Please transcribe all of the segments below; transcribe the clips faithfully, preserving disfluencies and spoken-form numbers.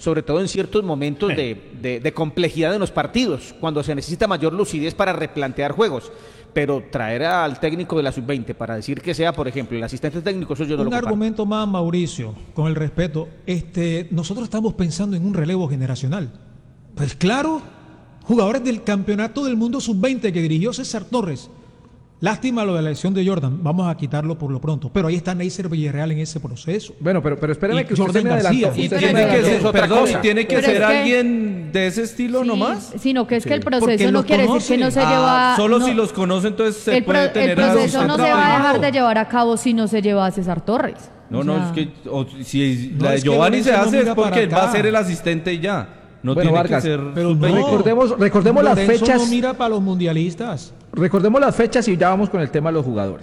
sobre todo en ciertos momentos de, de, de complejidad en los partidos, cuando se necesita mayor lucidez para replantear juegos. Pero traer al técnico de la sub veinte para decir que sea, por ejemplo, el asistente técnico, eso yo no un lo comparto. argumento más, Mauricio, con el respeto. Este, nosotros estamos pensando en un relevo generacional. Pues claro, jugadores del campeonato del mundo sub veinte que dirigió César Torres. Lástima lo de la elección de Jordan, vamos a quitarlo por lo pronto. Pero ahí está Neisser Villarreal en ese proceso. Bueno, pero, pero espérame Y que usted Jordan se me García. adelantó. Y Usted tiene se me que adelantó. ser, perdón, y tiene que Pero ser es que- alguien de ese estilo Sí, nomás. sino que es que el Porque proceso no los quiere decir conoce. que no se Ah, lleva... solo no, si los conoce, entonces se el, pro- puede el tener a proceso un no se va a trabajado. dejar de llevar a cabo si no se lleva a César Torres. No, O no, sea, es que o, si No, la de es que Giovanni se Lorenzo no hace es mira porque para él va a acá. ser el asistente y ya. No Bueno, tiene Vargas, que ser Pero sub no, veinte. Recordemos- recordemos las Lorenzo fechas. no mira para los mundialistas. Recordemos las fechas y ya vamos con el tema de los jugadores.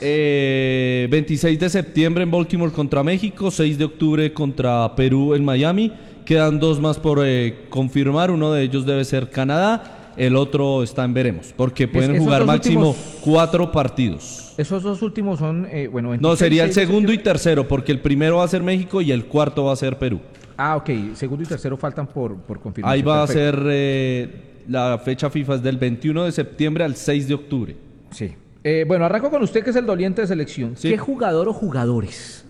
Eh, veintiséis de septiembre en Baltimore contra México, seis de octubre contra Perú en Miami. Quedan dos más por eh, confirmar, uno de ellos debe ser Canadá, el otro está en veremos, porque pueden esos jugar dos máximo últimos- cuatro partidos. Esos dos últimos son, eh, bueno... No, veintiséis, sería el seis de segundo y septiembre. tercero, porque el primero va a ser México y el cuarto va a ser Perú. Ah, ok. Segundo y tercero faltan por, por confirmar. Ahí va a ser, eh, la fecha FIFA es del veintiuno de septiembre al seis de octubre. Sí. Eh, bueno, arranco con usted que es el doliente de selección. Sí. ¿Qué jugador o jugadores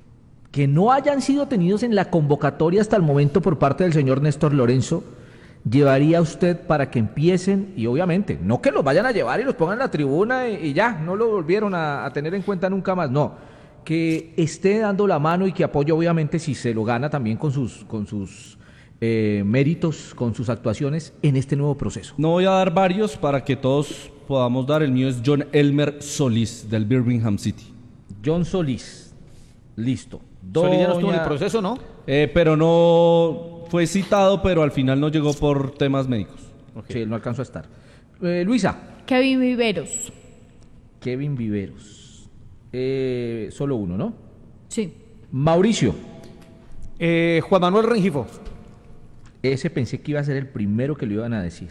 que no hayan sido tenidos en la convocatoria hasta el momento por parte del señor Néstor Lorenzo llevaría usted para que empiecen? Y obviamente, no que los vayan a llevar y los pongan en la tribuna y, y ya, no lo volvieron a, a tener en cuenta nunca más. No, que esté dando la mano y que apoye obviamente si se lo gana también con sus, con sus eh, méritos, con sus actuaciones en este nuevo proceso. No voy a dar varios para que todos podamos dar. El mío es John Elmer Solís del Birmingham City. John Solís, listo. Solís ya no estuvo en el Doña- proceso, ¿no? Eh, pero no fue citado, pero al final no llegó por temas médicos. Sí, él no alcanzó a estar. Eh, Luisa. Kevin Viveros. Kevin Viveros. Eh, solo uno, ¿no? Sí. Mauricio. Eh, Juan Manuel Rengifo. Ese pensé que iba a ser el primero que lo iban a decir.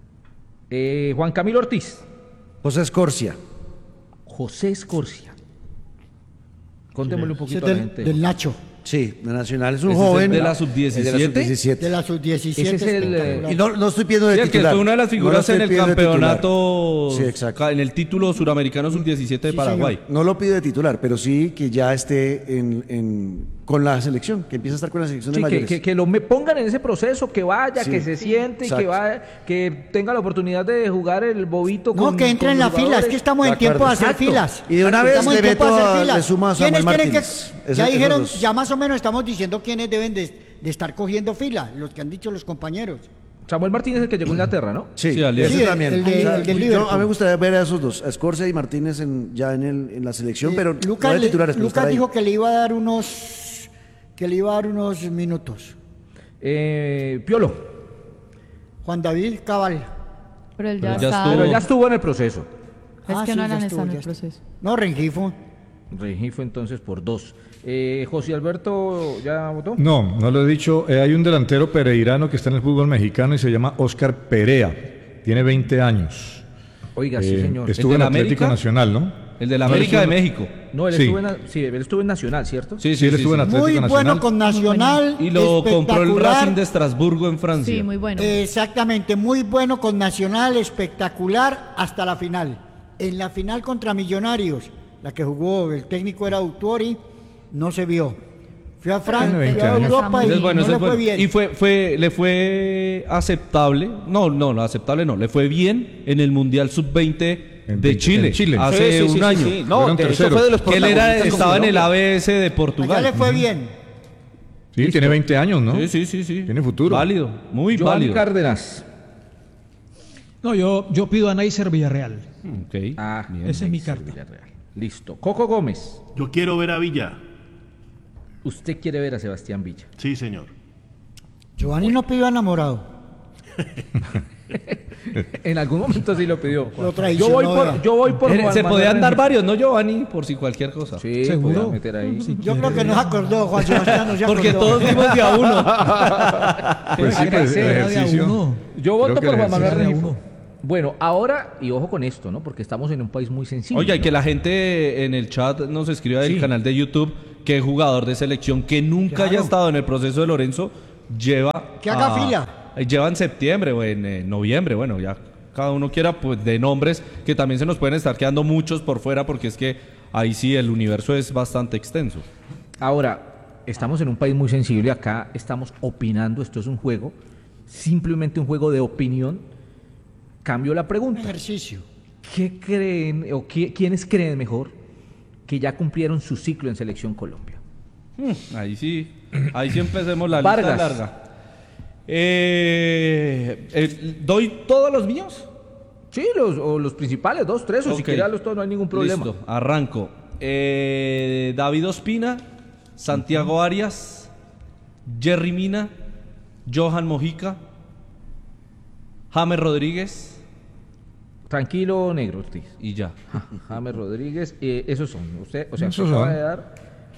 Eh, Juan Camilo Ortiz. José Escorcia. José Escorcia. Contémosle un Ese poquito es a la del, gente. del Nacho, Sí, de Nacional. Es un ¿Ese es el joven. de la Es sub de la diecisiete? sub diecisiete. de la sub diecisiete. Ese es el, eh, espectacular. Y no, no estoy pidiendo de Sí, el que titular. fue una de las No lo figuras estoy en el pidiendo de titular. campeonato, Sí, exacto. ca- en el título suramericano sub diecisiete de Sí, Paraguay. No lo pido de titular, pero sí que ya esté en, en- con la selección, que empiece a estar con la selección Sí, de que, mayores. que- que lo me pongan en ese proceso, que vaya, Sí. que se siente, y que Exacto. vaya, que tenga la oportunidad de jugar el bobito No, con que entre con en la los fila, es jugadores. que estamos De en tiempo de acuerdo. hacer Exacto. filas. Y de una vez Estamos en le tiempo meto de a- hacer filas. le sumo a Samuel ¿Quiénes tienen que- Martínez? Ese- ya esos dijeron, dos. ya más o menos estamos diciendo quiénes deben de, de estar cogiendo fila, los que han dicho los compañeros. Samuel Martínez es el que llegó a Inglaterra, ¿no? Sí, Sí, Alianza. ese Sí, el- también. el de- O sea, el del yo- Liverpool. a mí me gustaría ver a esos dos, a Escorcia y Martínez en, ya en, el, en la selección, Eh, pero Lucas, no de le- titulares. pero Lucas estar ahí. dijo que le iba a dar unos que le iba a dar unos minutos. Eh, Piolo, Juan David Cabal. Pero él ya, Pero ya está. estuvo. pero ya estuvo en el proceso. Es Ah, que sí, no ya eran estuvo, están en ya el estuvo. proceso. No, Rengifo. Rengifo entonces por dos. Eh, José Alberto, ¿ya votó? No, no lo he dicho. Eh, hay un delantero pereirano que está en el fútbol mexicano y se llama Oscar Perea. Tiene veinte años. Oiga, sí, Eh, señor. Estuvo ¿El en de la Atlético América? Nacional, ¿no? El de la No, América de estuvo- México. No, él, sí. estuvo en, sí, él estuvo en Nacional, ¿cierto? Sí, Sí, él estuvo en Atlético Muy Nacional. bueno con Nacional. Y lo compró el espectacular. Racing de Estrasburgo en Francia. Sí, muy bueno. Exactamente, muy bueno con Nacional, espectacular hasta la final. En la final contra Millonarios, la que jugó, el técnico era Autori, no se vio. Fue a Francia, Tiene veinte fue a años. Europa y Ese es bueno, no ese le es fue bueno. bien. Y fue, fue, le fue aceptable, no, no, no, aceptable no, le fue bien en el Mundial sub veinte En de veinte Chile, en Chile. hace Sí, sí, sí, un sí, año. sí. No, Fueron de hecho terceros. fue de los Que él era, protagonistas con estaba en el Colombia. A B S de Allá le Portugal. fue bien. Sí, tiene veinte años, ¿no? Sí, sí, sí, sí. Tiene futuro. Válido, muy Joan válido. Cárdenas. No, yo, yo pido a Neisser Villarreal. Ok. Ah, Bien. Esa es mi Neisser carta. Villarreal. Listo. Coco Gómez. Yo quiero ver a Villa. Usted quiere ver a Sebastián Villa. Sí, señor. Giovanni no pidió enamorado. En algún momento sí lo pidió. Lo Yo traicionó, voy vea. por, yo voy por Eh, Juan Se Manuel podían dar Rengifo. varios, ¿no, Giovanni? Por si cualquier cosa. Sí, ¿Seguro? podía meter ahí. Yo creo que no se acordó, Juan Sebastián no se acordó. Porque todos dimos de a uno. Pues sí, Era pues, de el Era de a ejercicio. uno. Yo voto Creo que por el Juan Manuel ejercicio Rengifo. era uno. Bueno, ahora, y ojo con esto, ¿no? Porque estamos en un país muy sensible. Oye, y ¿no? que la gente en el chat nos escriba del Sí. canal de YouTube que jugador de selección que nunca haya Claro. estado en el proceso de Lorenzo lleva... Que haga a- fila. eh, Lleva en septiembre o en eh, noviembre, bueno, ya cada uno quiera, pues de nombres que también se nos pueden estar quedando muchos por fuera porque es que ahí sí el universo es bastante extenso. Ahora, estamos en un país muy sensible, acá estamos opinando, esto es un juego, simplemente un juego de opinión. Cambio la Un pregunta. ejercicio. ¿Qué creen o qué- quiénes creen mejor que ya cumplieron su ciclo en Selección Colombia? Ahí sí, ahí sí empecemos la Vargas. lista larga. Eh, eh, ¿Doy todos los míos? Sí, los, o los principales, dos, tres, o si Ok. quieres los dos, no hay ningún problema. Listo, arranco. Eh, David Ospina, Santiago Arias, Jerry Mina, Johan Mojica, James Rodríguez Tranquilo, negro, Ortiz. y ya. James Rodríguez, eh, esos son. Usted, o sea, Esos acaba son. de dar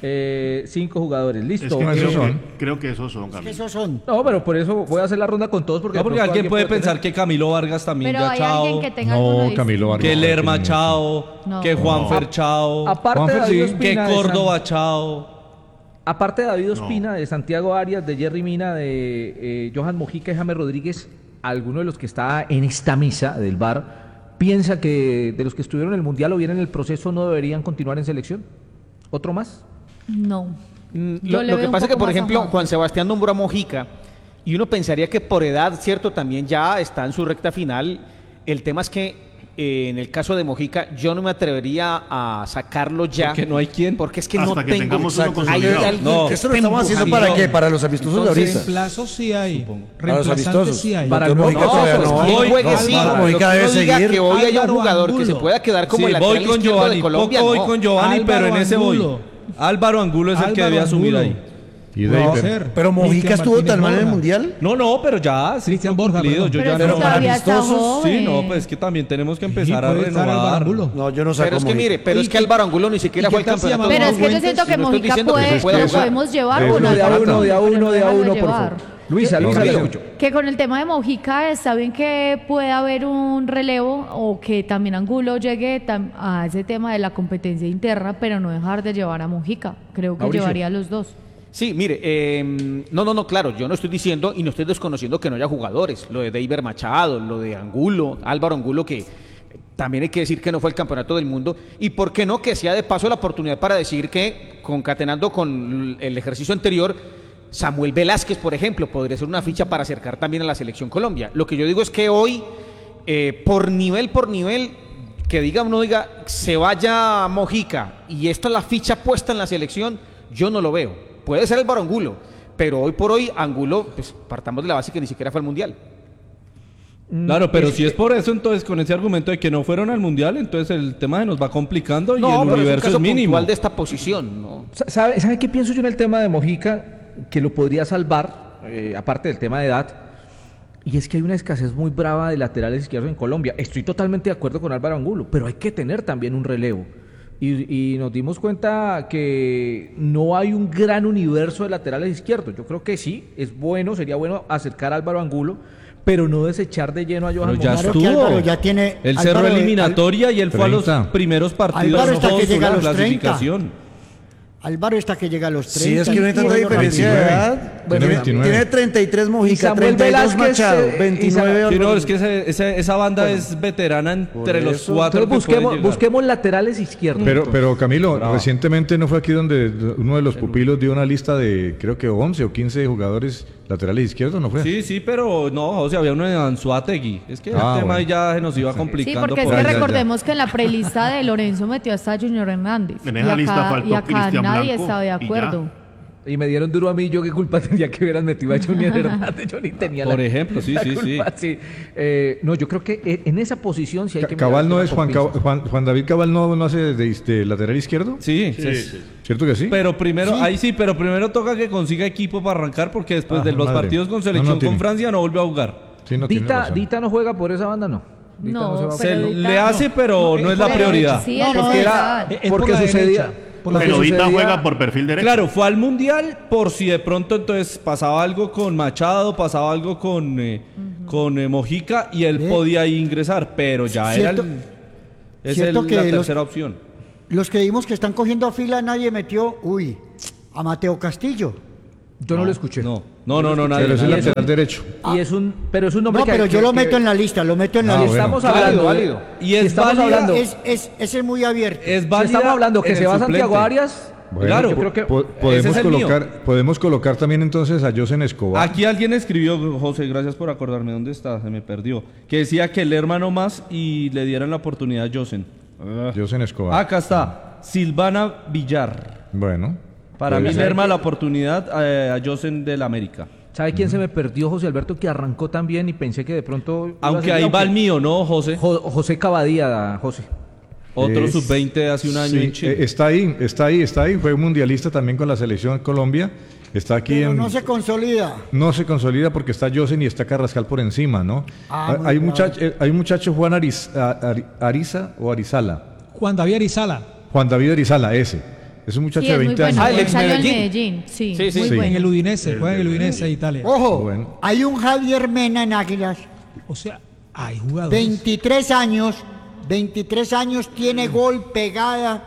eh, cinco jugadores. Es Listo. que esos creo, son. que, creo que esos son, Camilo. Esos son. No, pero por eso voy a hacer la ronda con todos porque, No, de porque pronto alguien puede pensar tener- que Camilo Vargas también Pero ya hay chao, alguien que tenga alguno No, distinto. Camilo Vargas. que no, Lerma tiene- chao, No. que Juanfer No. chao, Aparte de Juanfer, David sí. Ospina que de San- Córdoba chao. Aparte de David Ospina, de Santiago Arias, de Jerry Mina, de eh, Johan Mojica y James Rodríguez, alguno de los que está en esta misa del V A R piensa que de los que estuvieron en el Mundial o bien en el proceso no deberían continuar en selección. ¿Otro más? No. Mm, Yo Lo, le lo veo que un pasa es que, poco por más a ejemplo, Juan. Juan Sebastián nombró a Mojica y uno pensaría que por edad, cierto, también ya está en su recta final. El tema es que eh, en el caso de Mojica yo no me atrevería a sacarlo ya. Porque no hay quien. Porque es que Hasta no que tengo... tengamos uno Exacto. hay consolidado. alguien No. que ¿Esto lo esté estamos haciendo empujando. para qué? ¿Para los amistosos de ahorita? Reemplazos sí hay. Para los Reemplazantes amistosos. sí hay. Para Porque el Mojica No, todavía pues no. quien Voy- juegue sí. Álvaro Lo Mojica que debe uno diga seguir. que hoy haya un Álvaro jugador que se Angulo. pueda quedar como Sí, el lateral voy con izquierdo Giovanni, de Colombia. poco voy no. con Giovanni, Álvaro pero en ese voy. Angulo. Álvaro Angulo es el que Álvaro debe asumir Angulo. ahí. Y No, David- ser. Pero Mojica Cristian estuvo tan Martínez mal en el Borja. Mundial. No, no, pero ya, sí, Cristian fue Borja, cumplido, perdón. yo Pero ya es que no. todavía está amistosos, joven. Sí, no, pues es que también tenemos que empezar Sí, a puede estar Álvaro renovar. Angulo. No, yo no sé Pero es cómo. que mire, pero ¿Y es que qué- Álvaro Angulo ni siquiera y fue qué el tal si campeonato. llamamos Pero a es que yo Fuentes? siento que No estoy Mojica diciendo que puede, se pueda lo jugar. podemos llevar De o eso no. se de a trata. uno, de a Pero uno, no de a dejarlo uno, por llevar. favor. Luisa, No, Luisa, le Camilo. escucho. Que con el tema de Mojica está bien que pueda haber un relevo o que también Angulo llegue tam- a ese tema de la competencia interna, pero no dejar de llevar a Mojica. Creo que Mauricio. llevaría a los dos. Sí, mire, eh, no, no, no, claro, yo no estoy diciendo y no estoy desconociendo que no haya jugadores, lo de Deiber Machado, lo de Angulo, Álvaro Angulo, que también hay que decir que no fue el campeonato del mundo, y por qué no que sea de paso la oportunidad para decir que, concatenando con el ejercicio anterior, Samuel Velázquez, por ejemplo, podría ser una ficha para acercar también a la Selección Colombia. Lo que yo digo es que hoy, eh, por nivel, por nivel, que diga uno diga, se vaya Mojica, y esta es la ficha puesta en la selección, yo no lo veo. Puede ser Álvaro Angulo, pero hoy por hoy Angulo, pues partamos de la base que ni siquiera fue al Mundial. Claro, pero si es por eso, entonces con ese argumento de que no fueron al mundial, entonces el tema se nos va complicando y el pero es un universo caso es mínimo. puntual de esta posición, ¿no? Sa- ¿Sabe, ¿Sabe qué pienso yo en el tema de Mojica? Que lo podría salvar, eh, aparte del tema de edad, y es que hay una escasez muy brava de laterales izquierdos en Colombia. Estoy totalmente de acuerdo con Álvaro Angulo, pero hay que tener también un relevo. Y, y nos dimos cuenta que no hay un gran universo de laterales izquierdos. Yo creo que sí, es bueno, sería bueno acercar a Álvaro Angulo, pero no desechar de lleno a Johan Pero ya Mojica. Claro que estuvo. Álvaro ya tiene- Él cerró Álvaro- eliminatoria y él fue a los treinta. primeros partidos Álvaro está todos que llega a la los treinta. clasificación. Álvaro está que llega a los treinta. Sí, es que no hay tanta Bueno, diferencia de veintinueve. edad. Tiene veintinueve. Tiene treinta y tres Y Mojica, Samuel treinta y dos Velázquez, Machado, eh, y veintinueve Sa- Sí, no, Álvaro. es que ese- ese- esa banda es veterana entre los eso. cuatro. Entonces que pueden busquemos, llegar. busquemos laterales izquierdos. Pero, pero Camilo, Bravo. recientemente no fue aquí donde uno de los pupilos dio una lista de creo que once o quince jugadores laterales izquierdos, ¿no fue? Sí, sí, pero no, o sea, había uno de Anzuategui. Es que Ah, el tema bueno. ya se nos iba Sí, complicando. porque es por que ahí. ahí. recordemos que en la prelista de Lorenzo metió hasta Junior Hernández. En y esa lista acá, faltó y acá Cristian nadie Blanco, estaba de y ya. acuerdo. Y me dieron duro a mí, yo qué culpa tenía que hubieran metido a Junior Hernández, yo ni tenía Por la, ejemplo, sí, la sí, culpa, sí. Eh, no, yo creo que eh, en esa posición sí hay Ca- que... Cabal no mirar es Juan, con Cab- Juan, Juan David Cabal no, no hace de, de lateral izquierdo, Sí, Sí, sí. sí. ¿cierto que sí? Pero primero, ahí sí, pero primero toca que consiga equipo para arrancar porque después Ah, de los madre. partidos con No, selección no tiene. con Francia no vuelve a jugar. Sí, no tiene Dita, razón. Dita no juega por esa banda, no. Dita No, se va Se Pero le Dita- hace, pero no, es la Pero prioridad. Sí, No, él no, es porque es- era, central. es por porque la sucedía, derecha, por la porque Pero Dita sucedía- juega por perfil derecho. Claro, fue al mundial por si de pronto entonces pasaba algo con Machado, pasaba algo con, eh, con eh, Mojica y él Ve. podía ahí ingresar, pero ya Cierto- era el, es cierto el- que la los- tercera opción. Los que vimos que están cogiendo a fila, nadie metió, uy, a Mateo Castillo. Yo no, lo escuché. No. No, no, no, nadie. Pero es el nadie. lateral derecho. Y es un, pero es un nombre No, que pero que- yo lo que- meto en la lista, lo meto en la Ah, si lista. estamos bueno. hablando, Válido, válido. Y es si estamos válida- hablando, Es, es, ese es muy abierto. Es si válida estamos hablando que en se el va Santiago suplente. Arias, Bueno, Claro, po- yo creo que po- ese podemos es el mío. colocar, podemos colocar también entonces a Josen Escobar. Aquí alguien escribió, José, gracias por acordarme dónde está, se me perdió, que decía que el hermano más y le dieran la oportunidad a Josen. Ah. Josen Escobar. Acá está, Silvana Villar. Bueno. Para puede mí ser. Lerma la oportunidad eh, a Josen del América. ¿sabe quién se me perdió, José Alberto, que arrancó también y pensé que de pronto... iba a Aunque ser- ahí va el aunque- mío, ¿no, José? Jo- José Cavadía, José. Otro Es- sub veinte de hace un año Sí, en Chile. eh, está ahí, está ahí, está ahí. Fue mundialista también con la selección Colombia. Está aquí Pero en. no se consolida. No se consolida porque está Josen y está Carrascal por encima, ¿no? Ah, hay, muy hay un bravo. muchacho, eh, hay un muchacho Juan Ariz- a- Ari- Ariza o Arizala. Juan David Arizala, Juan David Arizala, ese. Es un muchacho Sí, de es muy veinte bueno. años. Ah, el Él ex salió en Medellín. Medellín. Sí, Sí, sí. muy Sí. en bueno. el Udinese, juega en el Udinese de Italia. Ojo, Bueno. hay un Javier Mena en Águilas, O sea, hay jugadores. veintitrés años, veintitrés años, tiene gol pegada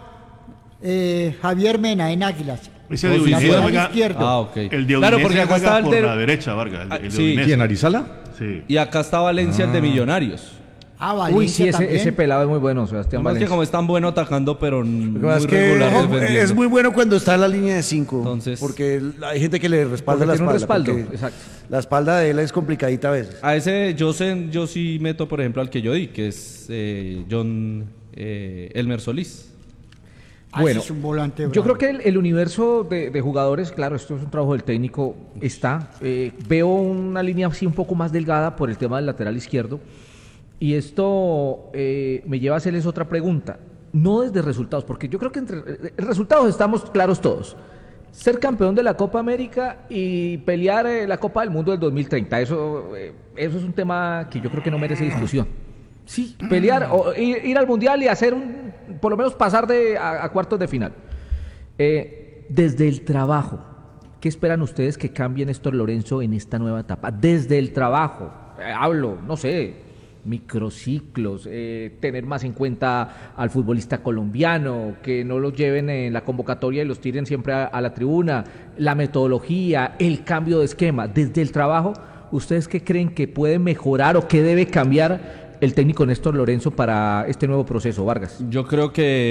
eh, Javier Mena en Águilas. Ese de Por Udinese lateral juega. izquierdo. Ah, ok. El de Claro, Udinese porque acá juega estaba el por de- la derecha, Vargas. El de, Ah, el de sí. Udinese. ¿Quién, Arizala? Sí. Y acá está Valencia, el de Millonarios. Ah, Valencia Uy, sí, ese, también. ese pelado es muy bueno, Sebastián Además que Valencia. como es tan bueno atacando, pero muy Lo que pasa es que regular ojo, defendiendo. es muy bueno cuando está en la línea de cinco. Entonces- porque hay gente que le respalda Porque la tiene un espalda. respaldo, porque exacto. La espalda de él es complicadita a veces. A ese Josen yo sí meto, por ejemplo, al que yo di, que es eh, John eh, Elmer Solís. Ah, Bueno, ese es un volante Yo bravo. creo que el, el universo de, de jugadores, claro, esto es un trabajo del técnico, está. Eh, veo una línea así un poco más delgada por el tema del lateral izquierdo. Y esto eh, me lleva a hacerles otra pregunta. No desde resultados, porque yo creo que entre eh, resultados estamos claros todos. Ser campeón de la Copa América y pelear eh, la Copa del Mundo del dos mil treinta, eso, eh, eso es un tema que yo creo que no merece discusión. Sí, pelear, o ir, ir al Mundial y hacer un, por lo menos pasar de, a, a cuartos de final. Eh, desde el trabajo, ¿qué esperan ustedes que cambie Néstor Lorenzo en esta nueva etapa? Desde el trabajo, eh, hablo, no sé, microciclos, eh, tener más en cuenta al futbolista colombiano, que no los lleven en la convocatoria y los tiren siempre a, a la tribuna, la metodología, el cambio de esquema, desde el trabajo, ¿ustedes qué creen que puede mejorar o qué debe cambiar el técnico Néstor Lorenzo para este nuevo proceso, Vargas? Yo creo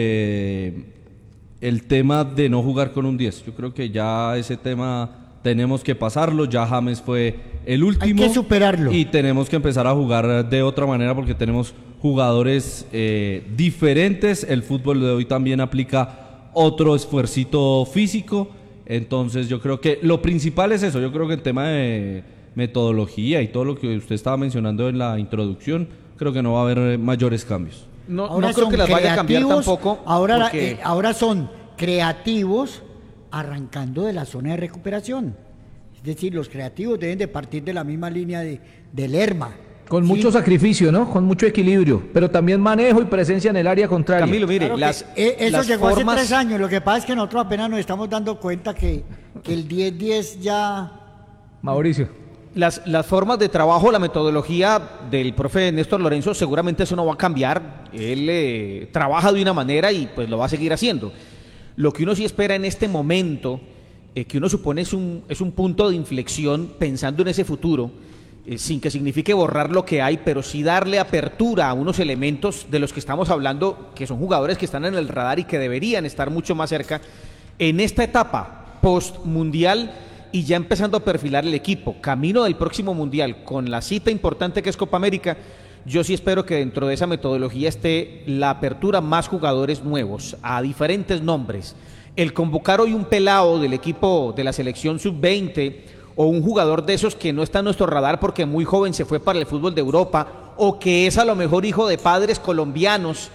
que el tema de no jugar con un diez, yo creo que ya ese tema tenemos que pasarlo, ya James fue el último. Hay que superarlo. Y tenemos que empezar a jugar de otra manera porque tenemos jugadores eh, diferentes, el fútbol de hoy también aplica otro esfuercito físico, entonces yo creo que lo principal es eso, yo creo que el tema de metodología y todo lo que usted estaba mencionando en la introducción, creo que no va a haber mayores cambios. No, Ahora no creo son que las vaya a cambiar creativos, tampoco. Ahora, la- porque- eh, ahora son creativos arrancando de la zona de recuperación. Es decir, los creativos deben de partir de la misma línea de, de Lerma. Con Sí, mucho sacrificio, ¿no? Con mucho equilibrio, pero también manejo y presencia en el área contraria. Camilo, mire, claro que, las, eh, eso las llegó formas... hace tres años. Lo que pasa es que nosotros apenas nos estamos dando cuenta que, que el diez diez ya... Mauricio. Las, las formas de trabajo, la metodología del profe Néstor Lorenzo, seguramente eso no va a cambiar. Él eh, trabaja de una manera y pues lo va a seguir haciendo. Lo que uno sí espera en este momento, eh, que uno supone es un, es un punto de inflexión pensando en ese futuro, eh, sin que signifique borrar lo que hay, pero sí darle apertura a unos elementos de los que estamos hablando, que son jugadores que están en el radar y que deberían estar mucho más cerca en esta etapa post-mundial. Y ya empezando a perfilar el equipo, camino del próximo Mundial, con la cita importante que es Copa América, yo sí espero que dentro de esa metodología esté la apertura más jugadores nuevos, a diferentes nombres. El convocar hoy un pelado del equipo de la selección sub veinte o un jugador de esos que no está en nuestro radar porque muy joven se fue para el fútbol de Europa o que es a lo mejor hijo de padres colombianos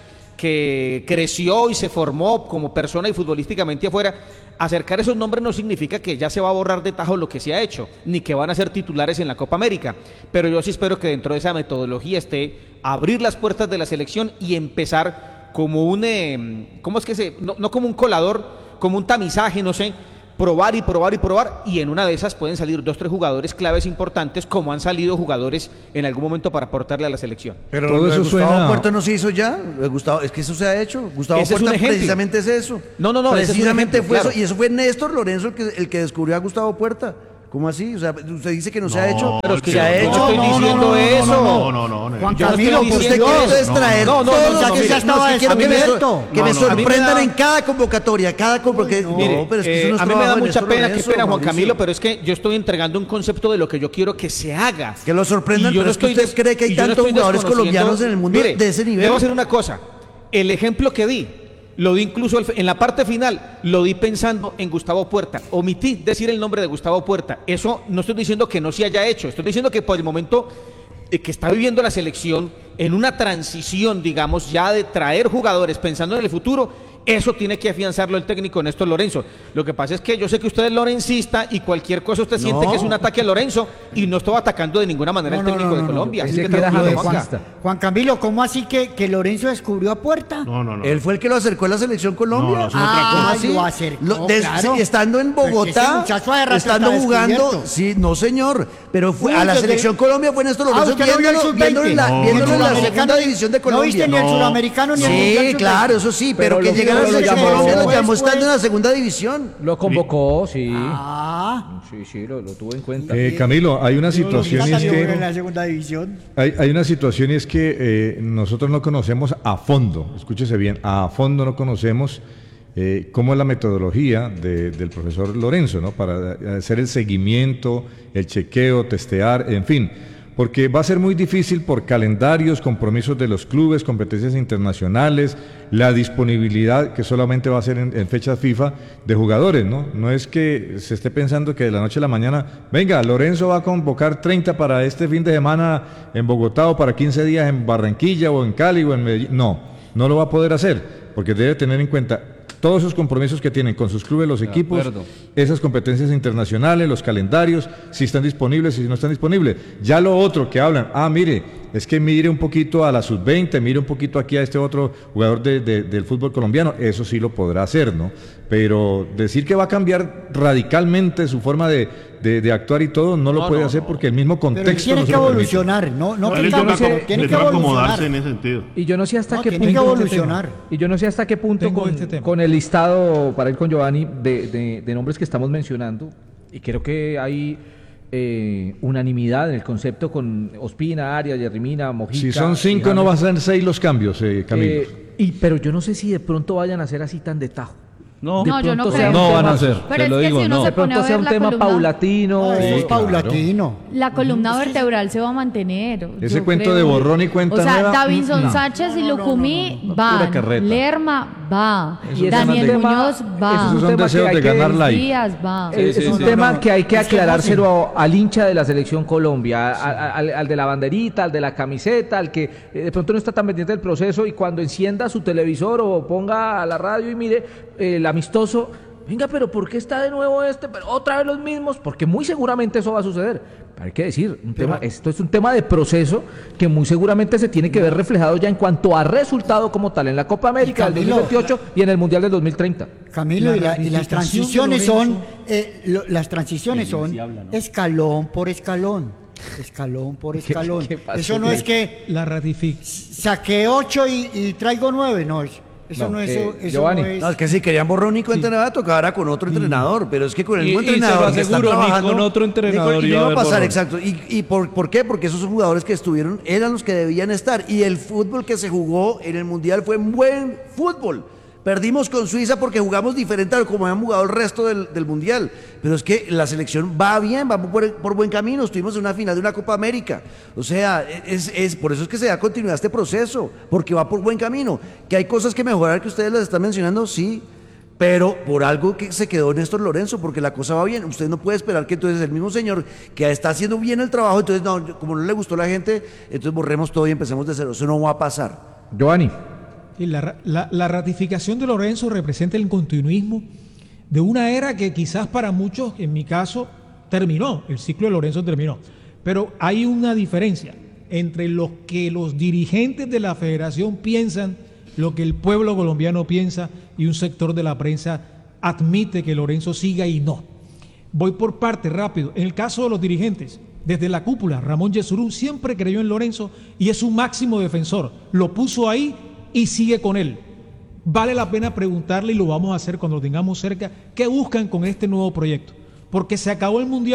que creció y se formó como persona y futbolísticamente afuera, acercar esos nombres no significa que ya se va a borrar de tajo lo que se ha hecho, ni que van a ser titulares en la Copa América, pero yo sí espero que dentro de esa metodología esté abrir las puertas de la selección y empezar como un, eh, ¿cómo es que se? No, no como un colador, como un tamizaje, no sé, probar y probar y probar, y en una de esas pueden salir dos, tres jugadores claves importantes, como han salido jugadores en algún momento para aportarle a la selección. Pero Todo lo de eso Gustavo suena- Puerta no se hizo ya. Lo de Gustavo, es que eso se ha hecho. Gustavo Ese es un Puerta ejemplo. precisamente es eso. No, no, no, ese es un Precisamente ejemplo, fue claro. eso. Y eso fue Néstor Lorenzo el que, el que descubrió a Gustavo Puerta. ¿Cómo así? O sea, usted dice que no, No, se ha hecho, pero es que se no, ha no, hecho. no, estoy no, diciendo no, no, eso. No, no, no. no. Juan Yo no estoy Camilo, Usted diciendo quiere eso. entonces traer No, no, no, todos no, los no, que, mire, no, estaba es que quiero que me, descubierto. que No, me no, a mí me sorprendan da- en cada convocatoria, cada convocatoria. Mire, no, pero es que eso eh, no es a mí me trabajo da de mucha Néstor pena, qué Lorenzo, pena Juan Mauricio. Camilo, pero es que yo estoy entregando un concepto de lo que yo quiero que se haga. Que lo sorprendan, Y yo pero no es que estoy usted des- cree que hay y yo no tantos estoy jugadores desconociendo- colombianos en el mundo Mire, de ese nivel. Debo hacer una cosa. El ejemplo que di, lo di incluso al- en la parte final, lo di pensando en Gustavo Puerta. Omití decir el nombre de Gustavo Puerta. Eso no estoy diciendo que no se haya hecho. Estoy diciendo que por el momento eh, que está viviendo la selección en una transición, digamos, ya de traer jugadores pensando en el futuro, eso tiene que afianzarlo el técnico Néstor Lorenzo. Lo que pasa es que yo sé que usted es lorencista y cualquier cosa usted siente No. que es un ataque a Lorenzo y no estoy atacando de ninguna manera No, al no, técnico no, de no, no. Colombia. Ese Así que queda tranquilo, de Juanca. Juansta. Juan Camilo, ¿cómo así que, que Lorenzo descubrió a Puerta? No, no, no. Él fue el que lo acercó a la selección Colombia. No, no, eso es otra Ah, ¿Cómo cosa. así? lo acercó, Lo- des- claro. Estando en Pues ese Bogotá, muchacho hace rato estando está jugando, descubierto. sí, no señor, pero fue Uy, a la desde- selección Colombia fue Néstor Ah, Lorenzo ¿usted no vio el viéndolo, sub veinte? viéndolo en la, No, viéndolo no, en no, la no. segunda división de ¿No Colombia. viste ni el No. suramericano ni el mundial Sí, sub veinte? claro, eso sí, pero, Pero que lo- llegara a la lo selección llamó- Colombia lo llamó después. estando en la segunda división. Lo convocó, sí. Ah, Sí, sí, lo, lo tuvo en cuenta. Eh, Camilo, hay una situación y es salió en que la segunda división. hay, hay una situación y es que eh, nosotros no conocemos a fondo, escúchese bien, a fondo no conocemos eh, cómo es la metodología de- del profesor Lorenzo, ¿no? Para hacer el seguimiento, el chequeo, testear, en fin. Porque va a ser muy difícil por calendarios, compromisos de los clubes, competencias internacionales, la disponibilidad que solamente va a ser en, en fechas FIFA de jugadores, ¿no? No es que se esté pensando que de la noche a la mañana, venga, Lorenzo va a convocar treinta para este fin de semana en Bogotá o para quince días en Barranquilla o en Cali o en Medellín. No, no lo va a poder hacer, porque debe tener en cuenta todos esos compromisos que tienen con sus clubes, los equipos, acuerdo. esas competencias internacionales, los calendarios, si están disponibles, si no están disponibles. Ya lo otro que hablan, ah, mire, es que mire un poquito a la sub veinte, mire un poquito aquí a este otro jugador de- de- del fútbol colombiano, eso sí lo podrá hacer, ¿no? Pero decir que va a cambiar radicalmente su forma de, de- de actuar y todo, no lo No, puede no, hacer no. porque el mismo Pero él contexto tiene no se que lo permite. evolucionar, no, no A que él le cambie, toca, pero tiene le que toca acomodarse evolucionar. en ese sentido. Y yo no sé hasta No, qué tiene punto. que Tengo este evolucionar. Y yo no sé hasta qué punto Tengo con, este tema. con el listado, para ir con Giovanni, de, de- de nombres que estamos mencionando, y creo que hay eh, unanimidad en el concepto con Ospina, Arias, Yerrimina, Mojica. Si son cinco, y no va a James. ser seis los cambios, eh, Camilo. Eh, y, pero yo no sé si de pronto vayan a ser así tan de tajo. No, No, yo no pronto creo. sea no un van tema- a ser. Pero Te es lo que digo, si uno no. se De pone pronto a sea ver un la tema columna, paulatino. Ah, eso es Sí, claro. paulatino. la columna vertebral se va a mantener. Ese yo cuento creo. de borrón y cuenta O sea, nueva, Davinson no. Sánchez y No, no, no, Lucumí no, no. van. Pura carreta. Lerma va. Y ese Daniel es un tema- Muñoz ese va. es un Esos son tema deseos que hay de que- ganar like. Díaz va. Es, Sí, es sí, un sí. tema No, no, que hay que es que aclarárselo al hincha de la selección Colombia, a- a- al, al de la banderita, al de la camiseta, al que eh, de pronto no está tan pendiente del proceso y cuando encienda su televisor o ponga a la radio y mire eh, el amistoso, venga, pero ¿por qué está de nuevo este? Pero otra vez los mismos, porque muy seguramente eso va a suceder. Hay que decir, un tema, esto es un tema de proceso que muy seguramente se tiene que ver reflejado ya en cuanto a resultado como tal en la Copa América del Camilo, dos mil veintiocho y en el Mundial del dos mil treinta. Camilo, La y, la- y las ratificación transiciones de son, Lorenzo. eh, lo- las transiciones son escalón por escalón, escalón por escalón. qué pasó, Eso no qué? es que La ratifica. saqué ocho y, y traigo nueve, no, es- eso No, no, es, eh, eso Giovanni. no es. No, es que si querían borrón y cuenta nueva, tocaba con otro entrenador, pero es que con el Y- mismo y se lo entrenador que está aseguro, ni trabajando, con otro ni con- entrenador y no iba a iba a haber pasar, borrón. exacto. ¿Y, y por, por qué? Porque esos son jugadores que estuvieron, eran los que debían estar. Y el fútbol que se jugó en el Mundial fue un buen fútbol. Perdimos con Suiza porque jugamos diferente a como habían jugado el resto del, del Mundial. Pero es que la selección va bien, vamos por, por buen camino. Estuvimos en una final de una Copa América. O sea, es, es por eso es que se da continuidad este proceso, porque va por buen camino. Que hay cosas que mejorar que ustedes las están mencionando, sí. Pero por algo que se quedó Néstor Lorenzo, porque la cosa va bien. Usted no puede esperar que entonces el mismo señor que está haciendo bien el trabajo, entonces no, como no le gustó a la gente, entonces borremos todo y empecemos de cero. Eso no va a pasar. Giovanni. Y la, ra- la- la ratificación de Lorenzo representa el continuismo de una era que quizás para muchos, en mi caso, terminó, el ciclo de Lorenzo terminó. Pero hay una diferencia entre lo que los dirigentes de la federación piensan, lo que el pueblo colombiano piensa y un sector de la prensa admite que Lorenzo siga y no. Voy por parte rápido. En el caso de los dirigentes, desde la cúpula, Ramón Yesurún siempre creyó en Lorenzo y es su máximo defensor. Lo puso ahí y sigue con él. Vale la pena preguntarle, y lo vamos a hacer cuando lo tengamos cerca, ¿qué buscan con este nuevo proyecto? Porque se acabó el Mundial,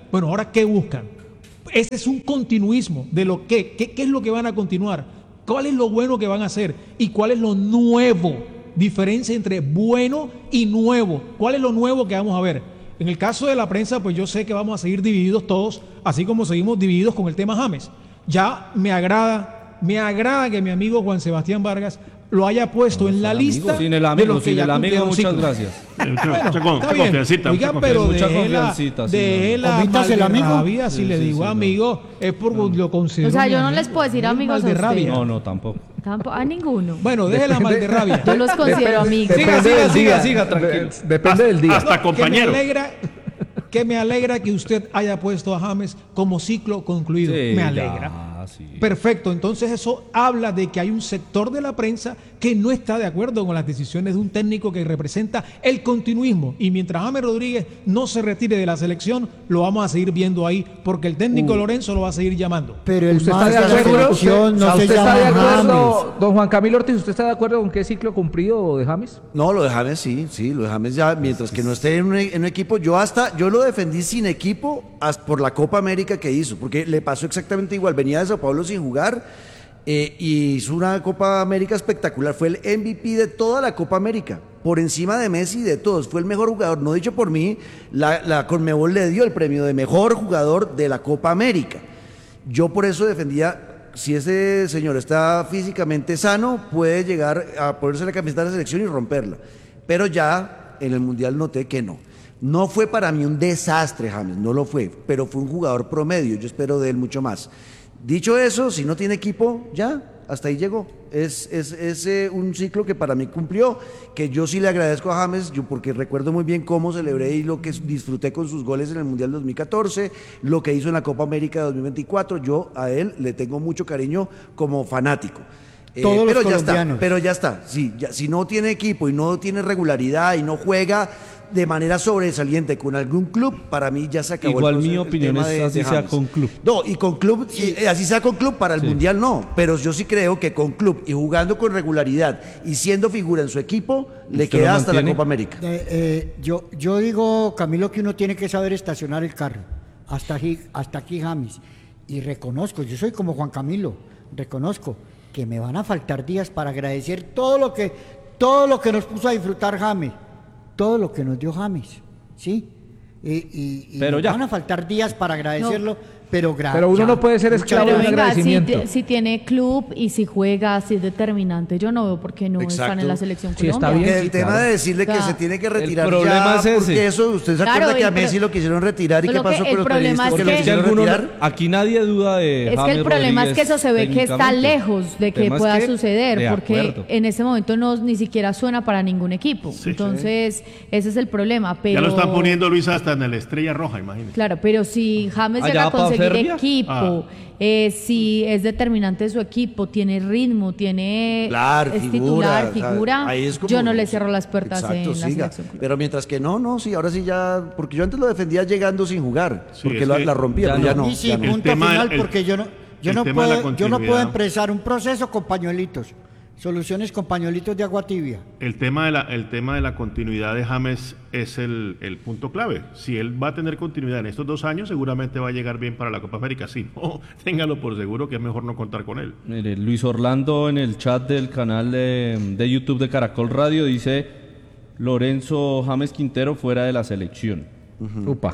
Bueno, ahora, ¿qué buscan? Ese es un continuismo de lo que, ¿qué, qué es lo que van a continuar? ¿Cuál es lo bueno que van a hacer? ¿Y cuál es lo nuevo? Diferencia entre bueno y nuevo. ¿Cuál es lo nuevo que vamos a ver? En el caso de la prensa, pues yo sé que vamos a seguir divididos todos, así como seguimos divididos con el tema James. Ya me agrada, me agrada que mi amigo Juan Sebastián Vargas lo haya puesto en la lista. Sin el de amigo, los que sin ya el amigo, cumplieron muchas ciclo. gracias. Mucha con- Está mucha bien. confiancita, Oiga, mucha pero Mucha dejé la, confiancita, sí, dejé no. la Omítase el amigo. Valderrabia, si Sí, le sí, digo sí, no. amigo, es porque lo considero O sea, mi yo no amigo. les puedo decir Es amigos a Valderrabia. ustedes. No, no, tampoco. Tampoco, a ninguno. Bueno, deje la Valderrabia. Yo los considero amigos. Siga, Depende siga, del siga, día. siga, tranquilo. De- Depende del día. Hasta Que me compañero. alegra, que me alegra que usted haya puesto a James como ciclo concluido. Sí, me alegra. ya, sí. Perfecto, entonces eso habla de que hay un sector de la prensa que no está de acuerdo con las decisiones de un técnico que representa el continuismo. Y mientras James Rodríguez no se retire de la selección, lo vamos a seguir viendo ahí, porque el técnico Lorenzo lo va a seguir llamando. Pero el ¿Usted más está de de la acuerdo? selección no ¿Usted se está de llama acuerdo, James. don Juan Camilo Ortiz, usted está de acuerdo con qué ciclo cumplido de James? No, lo de James sí, sí, lo de James ya, mientras que no esté en un, en un equipo, yo hasta, yo lo defendí sin equipo hasta por la Copa América que hizo, porque le pasó exactamente igual, venía de Sao Paulo sin jugar eh, y hizo una Copa América espectacular, fue el M V P de toda la Copa América, por encima de Messi y de todos, fue el mejor jugador, no dicho por mí, la, la Conmebol le dio el premio de mejor jugador de la Copa América. Yo por eso defendía, si ese señor está físicamente sano, puede llegar a ponerse la camiseta de la selección y romperla. Pero ya en el Mundial noté que no. No fue para mí un desastre, James, no lo fue, pero fue un jugador promedio, yo espero de él mucho más. Dicho eso, si no tiene equipo, ya, hasta ahí llegó. Es, es, es eh, un ciclo que para mí cumplió, que yo sí le agradezco a James, yo porque recuerdo muy bien cómo celebré y lo que disfruté con sus goles en el Mundial dos mil catorce, lo que hizo en la Copa América dos mil veinticuatro, yo a él le tengo mucho cariño como fanático. Eh, Todos los pero ya está, colombianos. pero ya está. Sí, ya, si no tiene equipo y no tiene regularidad y no juega de manera sobresaliente con algún club, para mí ya se acabó. Igual el, mi el opinión tema es de- así de sea James. con club. No, y con club, y, eh, así sea con club, para el Sí. Mundial no, pero yo sí creo que con club y jugando con regularidad y siendo figura en su equipo, le ¿Usted lo queda hasta la mantiene? Copa América. Eh, eh, yo, yo digo, Camilo, que uno tiene que saber estacionar el carro. Hasta aquí, hasta aquí James. Y reconozco, yo soy como Juan Camilo, reconozco que me van a faltar días para agradecer todo lo que, todo lo que nos puso a disfrutar James, todo lo que nos dio James, ¿sí? Y, y- y Pero nos ya. van a faltar días para agradecerlo, pero gracias. Pero uno no puede ser esclavo Pero de un venga, si, agradecimiento. ti- si tiene club y si juega, si es determinante, yo no veo por qué no están Exacto. en la selección Sí, está Colombia. bien. Que el sí, tema claro. de decirle que O sea, se tiene que retirar el problema ya, es ese. porque eso, ¿usted se Claro, acuerda que a el pro- Messi lo quisieron retirar y Lo qué que- pasó el con los problema periodistas es que lo que- Es que quisieron alguno, retirar? aquí nadie duda de Es que James el problema es que Rodríguez eso se ve que está técnicamente. lejos de El que tema es pueda que, suceder, de porque acuerdo. en ese momento no ni siquiera suena para ningún equipo. Sí. Entonces, ese es el problema. Pero, Ya lo están poniendo, Luis, hasta en la Estrella Roja, imagínate. Claro, pero si James ¿Allá llega a para conseguir Serbia? equipo, Ah. eh, si es determinante de su equipo, tiene ritmo, tiene Claro, es figura, titular, o sea, figura, ahí es como- yo no le cierro las puertas Exacto, en la siga. selección colombiana. Pero mientras que no, no, sí, ahora sí ya, porque yo antes lo defendía llegando sin jugar, Sí, porque es la, que la rompía, ya pero ya no. no. Y sí, ya no. El punto tema del- final, el- porque yo no, yo el no tema de la puedo, yo no puedo continuidad. empezar un proceso con pañuelitos, soluciones con pañuelitos de agua tibia. El tema de la, el tema de la continuidad de James es el, el punto clave. Si él va a tener continuidad en estos dos años, seguramente va a llegar bien para la Copa América. Si no, téngalo por seguro que es mejor no contar con él. Mire, Luis Orlando en el chat del canal de, de YouTube de Caracol Radio dice Lorenzo James Quintero fuera de la selección. Upa.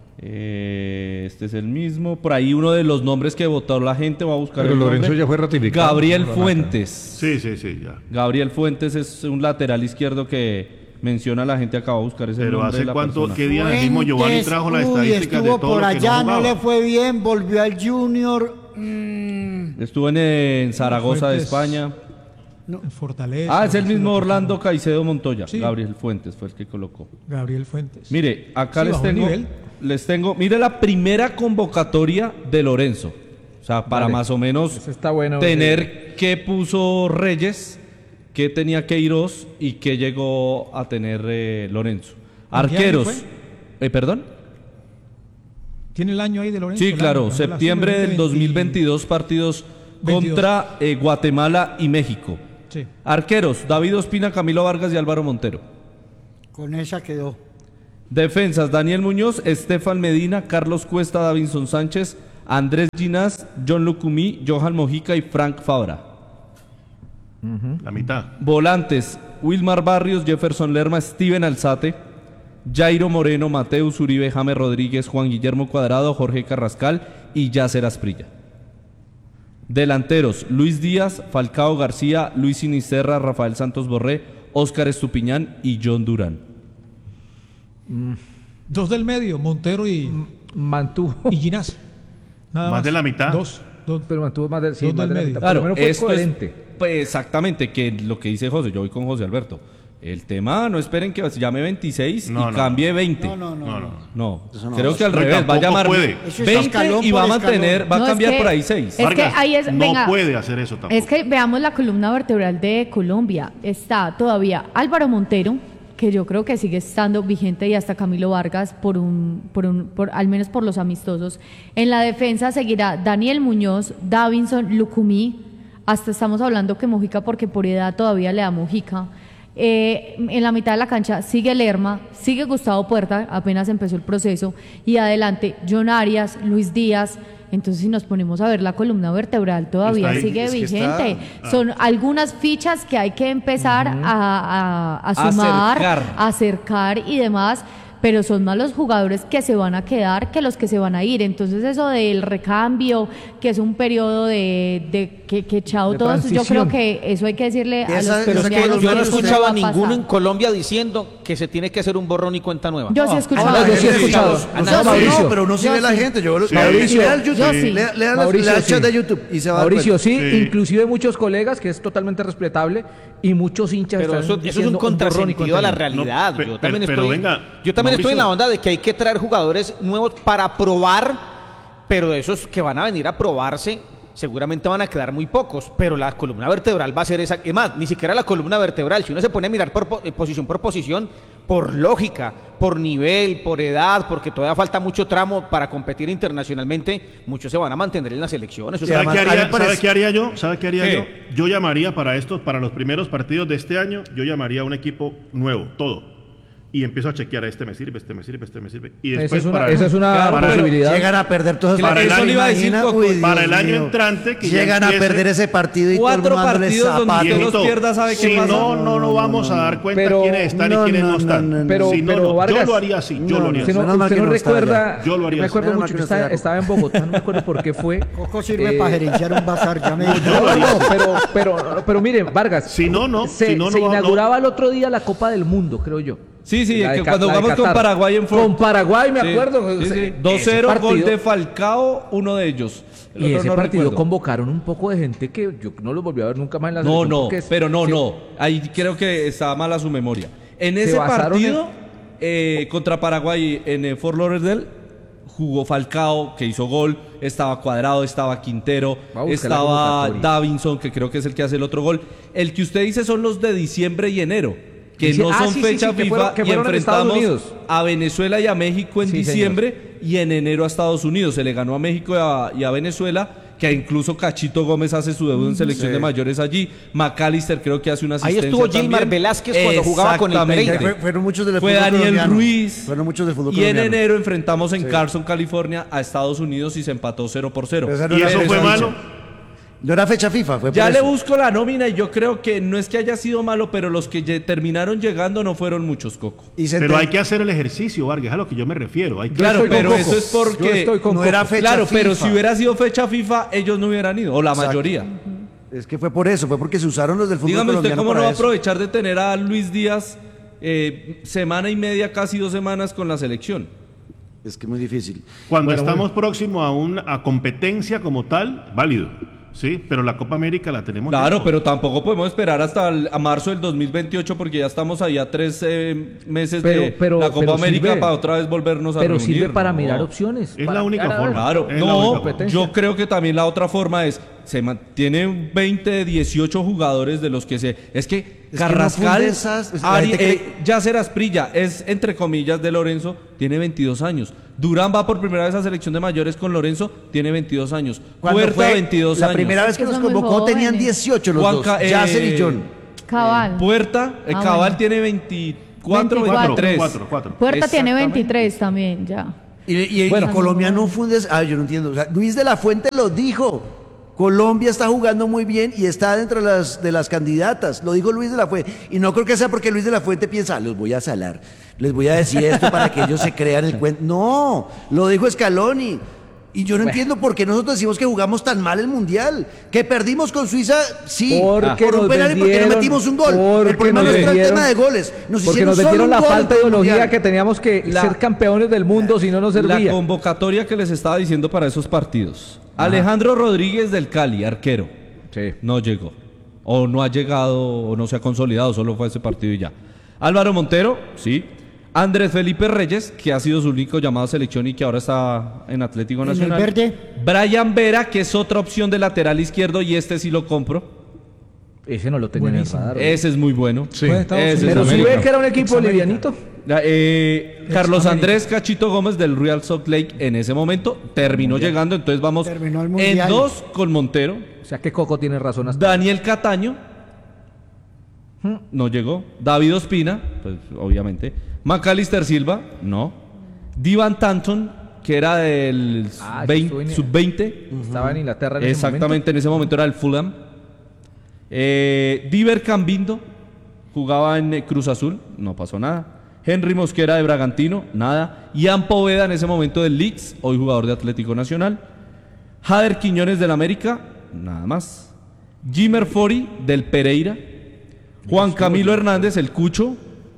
Eh, este es el mismo. Por ahí uno de los nombres que votó la gente, va a buscar Pero el Lorenzo nombre. ya fue ratificado. Gabriel No, Fuentes. Sí, sí, sí, ya. Gabriel Fuentes es un lateral izquierdo que menciona la gente, acaba de buscar ese Pero nombre de hace la cuánto, persona. ¿qué día mismo Giovanni Fuentes, trajo la uy, estadística de estuvo todo por lo que allá, no no, le jugaba? fue bien, volvió al Junior. mm, Estuvo en, en Zaragoza de Fuentes. España. En Fortaleza. Ah, es el sí, mismo lo Orlando tocaron. Caicedo Montoya. Sí. Gabriel Fuentes fue el que colocó. Gabriel Fuentes. Mire, acá Sí, les bajó el tengo, nivel. les tengo, mire la primera convocatoria de Lorenzo. O sea, para Vale. más o menos Ese está bueno, tener qué puso Reyes, qué tenía Queiroz y qué llegó a tener eh, Lorenzo. ¿En qué año Arqueros. fue? Eh, ¿Perdón? ¿Tiene el año ahí de Lorenzo? Sí, El claro. año, Septiembre del dos mil veintidós, partidos veintidós. contra eh, Guatemala y México. Sí. Arqueros, David Ospina, Camilo Vargas y Álvaro Montero. Con esa quedó. Defensas, Daniel Muñoz, Estefan Medina, Carlos Cuesta, Davinson Sánchez, Andrés Ginás, John Lucumí, Johan Mojica y Frank Fabra. La mitad. Volantes, Wilmar Barrios, Jefferson Lerma, Steven Alzate, Jairo Moreno, Mateus Uribe, James Rodríguez, Juan Guillermo Cuadrado, Jorge Carrascal y Yacer Asprilla. Delanteros, Luis Díaz, Falcao García, Luis Sinisterra, Rafael Santos Borré, Óscar Estupiñán y John Durán. Dos del medio, Montero y, Mantuvo. y Ginás. Nada Más de la mitad. Dos. dos. Pero mantuvo más del, sí, Dos más del de la medio. mitad. Por lo Claro, menos fue esto coherente. es pues, exactamente que lo que dice José, yo voy con José Alberto. El tema, no esperen que se llame veintiséis No, y no, cambie veinte. No, no, no. No, no. No, Eso no creo va a que al ser. No, y revés, va a tampoco llamar puede. Eso es veinte escalón y va a por mantener, escalón. va a No, es cambiar que- por ahí seis. es que Vargas, ahí es- no venga. puede hacer eso tampoco. Es que veamos la columna vertebral de Colombia. Está todavía Álvaro Montero, que yo creo que sigue estando vigente, y hasta Camilo Vargas, por un, por un, por, al menos por los amistosos. En la defensa seguirá Daniel Muñoz, Davinson, Lucumí. Hasta estamos hablando que Mojica, porque por edad todavía le da Mojica. Eh, en la mitad de la cancha sigue Lerma, sigue Gustavo Puerta, apenas empezó el proceso, y adelante John Arias, Luis Díaz. Entonces, si nos ponemos a ver la columna vertebral, todavía Está ahí, sigue es que vigente. está- Son algunas fichas que hay que empezar a, a- a sumar, Acercar. a acercar y demás, pero son más los jugadores que se van a quedar que los que se van a ir. Entonces, eso del recambio, que es un periodo de, de que, que chao De todos, yo transición. creo que eso hay que decirle a Esa- los pero es que colombianos Yo no he que eso escuchado va a ninguno pasar. en Colombia diciendo que se tiene que hacer un borrón y cuenta nueva. Yo sí he escuchado. no, yo sí he escuchado. A No, nadie. Yo Mauricio. sí. no, pero uno sí Yo ve la sí. gente. Yo, Sí. Mauricio, lea el YouTube, Yo sí. lea, lea, Mauricio, lea el chat sí. de YouTube y se va a dar Mauricio, cuenta. sí, Sí. inclusive muchos colegas, que es totalmente respetable, y muchos hinchas Pero están eso, eso es diciendo un borrón y contrasentido cuenta a la nueva. realidad. No, pe- yo pe- también, pero estoy, venga, yo también estoy en la Mauricio. onda de que hay que traer jugadores nuevos para probar, pero de esos que van a venir a probarse, seguramente van a quedar muy pocos. Pero la columna vertebral va a ser esa. Es más, ni siquiera la columna vertebral. Si uno se pone a mirar por po- eh, posición por posición, por lógica, por nivel, por edad, porque todavía falta mucho tramo para competir internacionalmente, muchos se van a mantener en las elecciones. O sea, Sí, ¿Sabe qué, además, a mí haría, me parece- ¿Sabe qué haría yo? ¿Sabe qué haría ¿Qué? yo? Yo llamaría para estos, para los primeros partidos de este año, yo llamaría a un equipo nuevo, todo. Y empiezo a chequear, este me sirve, este me sirve, este me sirve. Y Esa después es una, para, esa es una para- posibilidad. Llegan a perder todos Para el partidos. año- ¿Se iba a decir, imagina? Coco, Uy, Dios para el año mío. entrante que ya Llegan a empiece- perder ese partido y Cuatro todo el mundo dándole partidos donde zapatos. usted los Viejito, pierda, ¿sabe qué si pasa? no, no nos vamos a dar cuenta Pero- quiénes están no, y quiénes no, no, están. no, no. Pero- Si no, pero no, Vargas- yo lo haría así, yo no, lo haría no, Usted así. no, Menos mal usted que no no está recuerda, allá. Yo lo haría me así. acuerdo Menos mal mucho que que no está estaba, allá. estaba en Bogotá, no me acuerdo por qué fue. Coco sirve Eh, para gerenciar un bazar, ya me No, no, no, pero, pero, pero mire, Vargas, Si no, no, se, si no, no se va- no. inauguraba el otro día la Copa del Mundo, creo yo. Sí, sí, La de que Ca- cuando la de jugamos con Qatar. Paraguay en Fort- Con Paraguay, me Sí, acuerdo. sí, sí. Ese dos cero, gol partido- de Falcao, uno de ellos. El Y otro ese no partido recuerdo. convocaron un poco de gente que yo no los volví a ver nunca más en la No, selección, no, porque es- pero no, sí. no. Ahí creo que está mala su memoria. En Se ese basaron partido, eh, contra Paraguay en eh, Fort Lauderdale, jugó Falcao, que hizo gol, estaba Cuadrado, estaba Quintero, Va a buscar la estaba convocatoria. Davinson, que creo que es el que hace el otro gol. El que usted dice son los de diciembre y enero, que Dice- no ah, son sí, sí, fecha sí, que FIFA fueron- que y fueron en Estados enfrentamos Unidos. a Venezuela y a México en Sí, diciembre y en enero a Estados Unidos. Se le ganó a México y a, y a Venezuela, que incluso Cachito Gómez hace su debut en selección de mayores allí. McAllister creo que hace una Ahí asistencia estuvo Gilmar también. Velázquez cuando jugaba con el Exactamente. Pereira. Fue- fueron muchos del Fue fútbol Daniel colombiano. Ruiz. Fueron muchos del fútbol Y en colombiano. enero enfrentamos en Sí. Carson, California, a Estados Unidos y se empató cero por cero. Pero esa no ¿Y era eso fecha fue FIFA. malo? No era fecha FIFA, fue por Ya le eso. busco la nómina y yo creo que no es que haya sido malo, pero los que lle- terminaron llegando no fueron muchos, Coco. Y se Pero enten- hay que hacer el ejercicio, Vargas, es a lo que yo me refiero. Hay que Claro, estoy con pero Coco. eso es Yo porque estoy con no Coco. era fecha claro, pero FIFA. si hubiera sido fecha FIFA, ellos no hubieran ido, o la Exacto. mayoría. Es que fue por eso, fue porque se usaron los del fútbol Dígame usted colombiano cómo no para va a eso. aprovechar de tener a Luis Díaz eh, semana y media, casi dos semanas con la selección. Es que es muy difícil. Cuando Bueno, estamos próximos a una a competencia como tal, válido. Sí, pero la Copa América la tenemos. Claro, lejos. pero tampoco podemos esperar hasta el- a marzo del dos mil veintiocho porque ya estamos ahí a tres eh, meses Pero- de pero- la Copa pero América sirve. para otra vez volvernos a Pero reunir. sirve para No. mirar opciones. Es para la única mirar, a ver. forma. Claro, Es la no, única forma. yo creo que también la otra forma es, se mantienen veinte, dieciocho jugadores de los que se... Es que que Carrascal, no funde esas- pues, la Ari- gente eh, Yacer Asprilla es, entre comillas, de Lorenzo, tiene veintidós años. Durán va por primera vez a selección de mayores con Lorenzo, tiene veintidós años. Cuando Puerta, fue veintidós la años. primera vez que Son nos muy convocó tenían jóvenes. dieciocho los Juanca, dos, eh, Yasser y John. Cabal. Puerta, eh, Ah, Cabal bueno. tiene veinte, veinticuatro, veintitrés. Cuatro, cuatro. Puerta tiene Exactamente. veintitrés también, ya. Y, y, Bueno. y Colombia no fundes. Ah, yo no entiendo. O sea, Luis de la Fuente lo dijo. Colombia está jugando muy bien y está dentro de las, de las candidatas. Lo dijo Luis de la Fuente. Y no creo que sea porque Luis de la Fuente piensa, "Ah, los voy a salar. Les voy a decir esto para que ellos se crean el cuento". No, lo dijo Scaloni. Y yo no entiendo por qué nosotros decimos que jugamos tan mal el Mundial. Que perdimos con Suiza, sí, Porque por un nos penal y porque no vendieron- metimos un gol. porque El problema nos no está el vendieron- tema de goles. Nos Porque hicieron nos solo vendieron un la gol en falta de todo el ideología Mundial. que teníamos que La- ser campeones del mundo si no nos La servía. convocatoria que les estaba diciendo para esos partidos. Alejandro Rodríguez del Cali, arquero. Sí. No llegó. O no ha llegado, o no se ha consolidado, solo fue ese partido y ya. Álvaro Montero, sí. Andrés Felipe Reyes, que ha sido su único llamado a selección y que ahora está en Atlético ¿En el Nacional. verde? Brian Vera, que es otra opción de lateral izquierdo y este sí lo compro. Ese no lo tenía en el Buenísimo. radar. Ese es muy bueno. Sí. Fue de Estados Ese es Unidos. Pero si América. ve que era un equipo Ex-América. livianito. La- eh, Carlos América. Andrés Cachito Gómez del Real Salt Lake en ese momento terminó llegando, entonces vamos Terminó el en Mundial. dos con Montero. O sea que Coco tiene razón hasta. Daniel Cataño no llegó. David Ospina, pues obviamente. Macalister Silva, no. Divan Tanton, que era del Ah, veinte estuvo en- sub veinte. Estaba en Inglaterra en ese Exactamente, en ese momento era el Fulham. Eh, Diver Cambindo jugaba en eh, Cruz Azul, no pasó nada. Henry Mosquera de Bragantino, nada. Ian Poveda en ese momento del Leeds, hoy jugador de Atlético Nacional. Jader Quiñones del América, nada más. Jimmer Fori del Pereira. Juan Camilo Hernández, el Cucho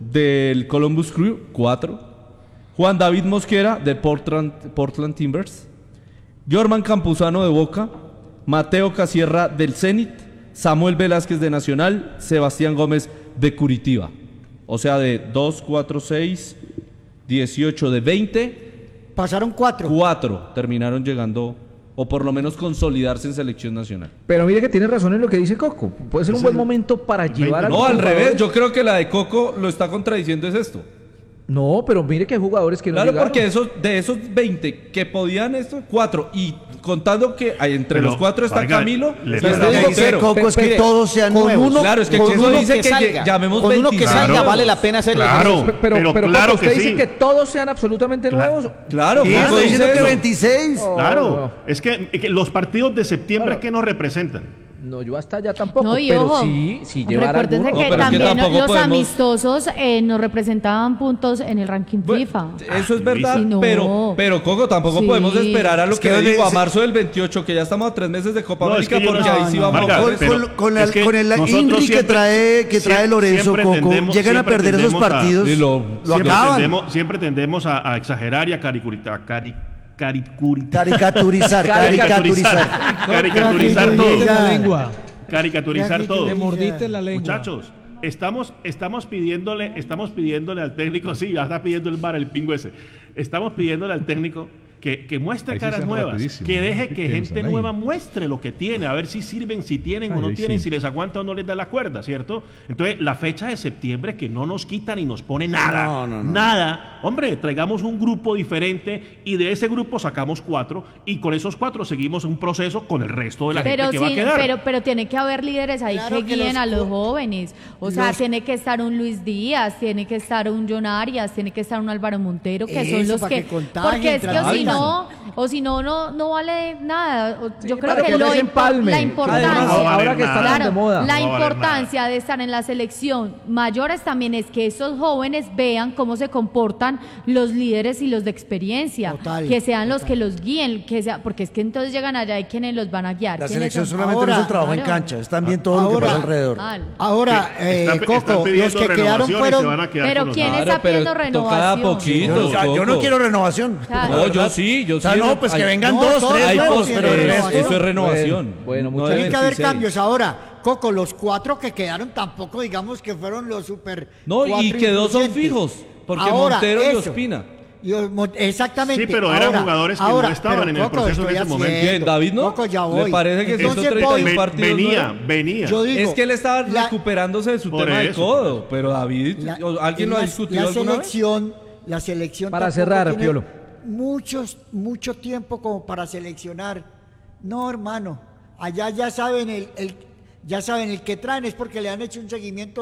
del Columbus Crew, cuatro. Juan David Mosquera de Portland, Portland Timbers. Jorman Campuzano de Boca. Mateo Casierra del Zenit. Samuel Velázquez de Nacional. Sebastián Gómez de Curitiba. O sea, de dos, cuatro, seis, dieciocho, de veinte, Pasaron cuatro. cuatro terminaron llegando, o por lo menos consolidarse en selección nacional. Pero mire que tiene razón en lo que dice Coco. Puede ser un buen momento para llevar a los No, al jugadores. revés, yo creo que la de Coco lo está contradiciendo es esto. No, pero mire que hay jugadores que no Claro, llegaron. porque esos, de esos veinte que podían esto, cuatro, y contando que hay entre Pero, los cuatro está oiga, Camilo, le está está Lo que dice Montero. Coco es que Mire, todos sean con nuevos. uno- Claro, es que con eso uno dice que salga, llamemos con uno que veinticinco. salga Claro. vale la pena hacerlo. Claro. Pero, pero, Pero Coco, claro usted que dice sí. que todos sean absolutamente Claro. nuevos. Claro, Sí, Coco estoy dice diciendo que eso. veintiséis. Claro, no. es que, que los partidos de septiembre, ¿qué nos representan? No, yo hasta allá tampoco. No, y pero ojo, sí, sí llevar recuérdense alguno. que No, pero es que también tampoco los podemos- amistosos eh, nos representaban puntos en el ranking Bueno, FIFA. eso es verdad, Sí, no. pero, pero Coco, tampoco Sí. podemos esperar a lo Es que, que le digo, a se- marzo del veintiocho, que ya estamos a tres meses de Copa No, es América, que yo porque no- ahí sí no, vamos Marga, a Con, ver. pero con- con la- es que con el nosotros Inri que siempre- trae, que trae siempre- Lorenzo siempre Coco, tendemos- llegan a siempre perder esos tendemos a- partidos, Y lo- lo siempre, acaban. tendemos, siempre tendemos a, a exagerar y a caricuritar. Cari, caricuritar. Caricaturizar, caricaturizar. Caricaturizar Te todo. Mordiste la lengua. Caricaturizar todo. Te mordiste la lengua. Muchachos, estamos, estamos pidiéndole, estamos pidiéndole al técnico, sí, ya está pidiendo el bar, el pingo ese. Estamos pidiéndole al técnico que, que muestre Ahí sí caras están nuevas, rapidísimo. que deje Qué que piensan gente ahí. nueva muestre lo que tiene, a ver si sirven, si tienen o Ay, no ahí tienen, sí. si les aguanta o no les da la cuerda, ¿cierto? Entonces, la fecha de septiembre que no nos quita ni nos pone nada, No, no, no. nada. Hombre, traigamos un grupo diferente y de ese grupo sacamos cuatro y con esos cuatro seguimos un proceso con el resto de la Pero gente que va a sí, quedar. pero, pero tiene que haber líderes ahí Claro que que guíen los a los co- jóvenes. O sea, los- tiene que estar un Luis Díaz, tiene que estar un John Arias, tiene que estar un Álvaro Montero, que son Eso, los para que, que contagien, porque es que o si transmitan. no, o si no, no, no vale nada. O- Yo creo para que que lo no se impo- empalme. la importancia, Además, no va a ahora valer que están nada. tan de moda. la No va a valer importancia de estar en la selección mayores también es que esos jóvenes vean cómo se comportan los líderes y los de experiencia, Total, que sean los total. que los guíen, que sea, porque es que entonces llegan allá y quienes los van a guiar. La ¿Quiénes selección son? solamente Ahora, no es el trabajo en claro. cancha, es también todo lo que Ahora, pasa alrededor. Mal. Ahora, eh, Están- están Coco, los pidiendo que quedaron renovación y se fueron... van a quedar Pero con los ¿quién demás. está pidiendo toca de a renovación? poquito, Yo, yo no Coco. quiero renovación. Claro. No, yo sí, yo sí. O sea, no, pues que Hay- vengan no, dos, todos tres hay nuevos, nuevos, pos- pero el pero resto... eso es renovación. Bueno, bueno, No muchachos. de Tiene que haber veintiséis. cambios. Ahora, Coco, los cuatro que quedaron tampoco digamos que fueron los super. No, y cuatro que dos son influyentes. fijos, porque Ahora, Montero y eso. Ospina. Y os- mo- exactamente. Sí, pero eran Ahora- jugadores que no ahora, estaban pero, en el Coco, proceso en estoy ese momento. haciendo. ¿Quién, David, no? Coco, ya ¿Le voy. parece que Entonces esos treinta y uno voy- partidos venía, nuevos? venía. Yo digo, Es que él estaba la- recuperándose de su Por tema de eso, codo, por pero David, La- ¿o ¿alguien lo ha la- discutido la alguna vez? selección, La selección Para tampoco cerrar, tiene Piolo. Muchos, mucho tiempo como para seleccionar. No, hermano. Allá ya saben el, el- ya saben el que traen es porque le han hecho un seguimiento de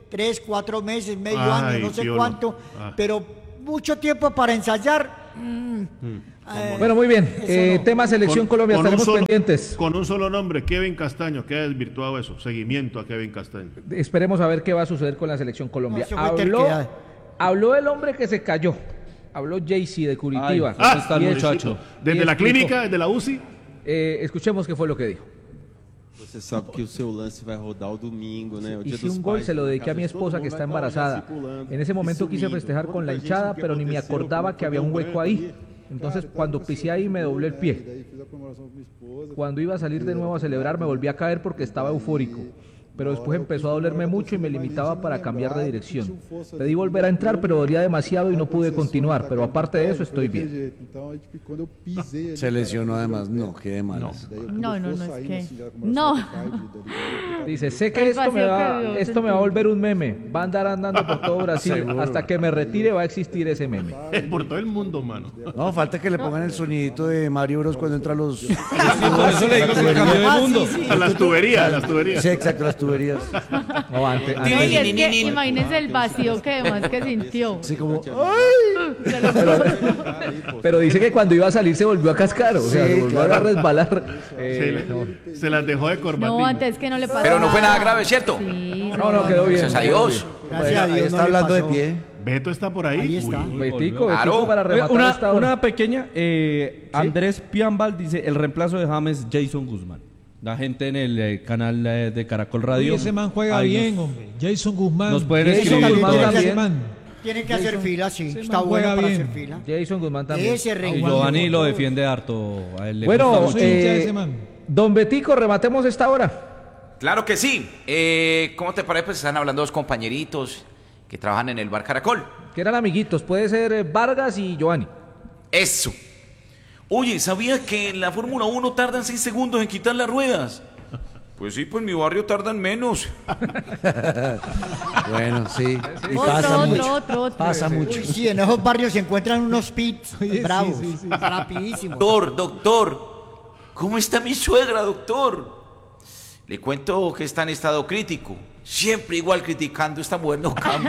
tres, cuatro meses, medio Ay, año, no sé Piolo. cuánto, Ah. pero mucho tiempo para ensayar. mm, eh, Bueno, muy bien. eso Eh, no. tema Selección Colombia, un estaremos solo- pendientes. con un solo nombre, Kevin Castaño, queda desvirtuado eso. Seguimiento a Kevin Castaño. Esperemos a ver qué va a suceder con la Selección Colombia. No, eso fue habló, terquedad. habló el hombre que se cayó. Habló Jaycee de Curitiba. Ay, ¿dónde está el Y muchacho? explicó- Desde y la explicó. clínica, desde la U C I. Eh, escuchemos qué fue lo que dijo. Você sabe que o seu lance vai rodar o domingo, né? O dia Hice dos un gol, pais, se lo na dediqué a mi casa de todo esposa mundo, que está vai estar lá embarazada. circulando En ese momento e quise sumindo. festejar con la Muita gente hinchada, o que pero ni me aconteceu, acordaba como que había un foi hueco o ahí. branco ali. Entonces, cuando pisé ahí me doblé el pie. Cuando iba a salir de nuevo a celebrar, me volví a caer porque estaba eufórico. Pero después empezó a dolerme mucho y me limitaba para cambiar de dirección. Pedí volver a entrar, pero dolía demasiado y no pude continuar. Pero aparte de eso, estoy bien. Se lesionó además, no, qué de malas. No, no, no, es que... No. Dice, sé que El esto me, vacío va, que vio, esto me va a volver un meme. Va a andar andando por todo Brasil. Seguro. Hasta que me retire va a existir ese meme. Por todo el mundo, mano. No, falta que le pongan el sonidito de Mario Bros cuando entra los... Por eso le digo que cambió de Ah, mundo. sí, sí. A las tuberías, las tuberías. Sí, exacto, las tuberías. No, antes, No, antes- y es que imagínense el vacío que además que sintió. Así como... Se lo juro. pero dice que cuando iba a salir se volvió a cascar. O sea, Sí, se volvió claro. a resbalar. Se, Eh, no. le- se las dejó de corbatín. No, antes que no le pasó Pero no fue nada grave, ¿cierto? Sí, No, no, quedó bien. Gracias a quedó Dios. Gracias a Ahí Dios está no le hablando de pasó. pie. Beto está por ahí. Ahí está. bien. Betico, Claro. Betico para Oye, rematar Una, esta hora. una pequeña, eh, Andrés Piambal dice, el reemplazo de James, Jason Guzmán. La gente en el eh, canal eh, de Caracol Radio. Oye, ese man juega ahí bien, nos- hombre. Jason Guzmán. nos pueden Jason escribir. Guzmán Guzmán también. también. Tiene que hacer fila, sí. Ese Está man bueno juega para bien. hacer fila. Jason Guzmán también. Ese Y reguante. Giovanni lo defiende harto. A él le Bueno, gusta Soy mucho. hincha de eh, ese man. don Betico, rematemos esta hora. Claro que sí. Eh, ¿Cómo te parece? Pues están hablando dos compañeritos que trabajan en el bar Caracol. Que eran amiguitos. Puede ser eh, Vargas y Giovanni. Eso. Oye, ¿sabías que en la Fórmula uno tardan seis segundos en quitar las ruedas? Pues sí, pues en mi barrio tardan menos. Bueno, sí. Y Otro, pasa otro, mucho. otro, otro. Pasa mucho. Uy, sí, en esos barrios se encuentran unos pits Oye, sí, bravos, sí, sí. rapidísimos. Doctor, doctor, ¿cómo está mi suegra, doctor? Le cuento que está en estado crítico. Siempre igual criticando, esta mujer no cambia.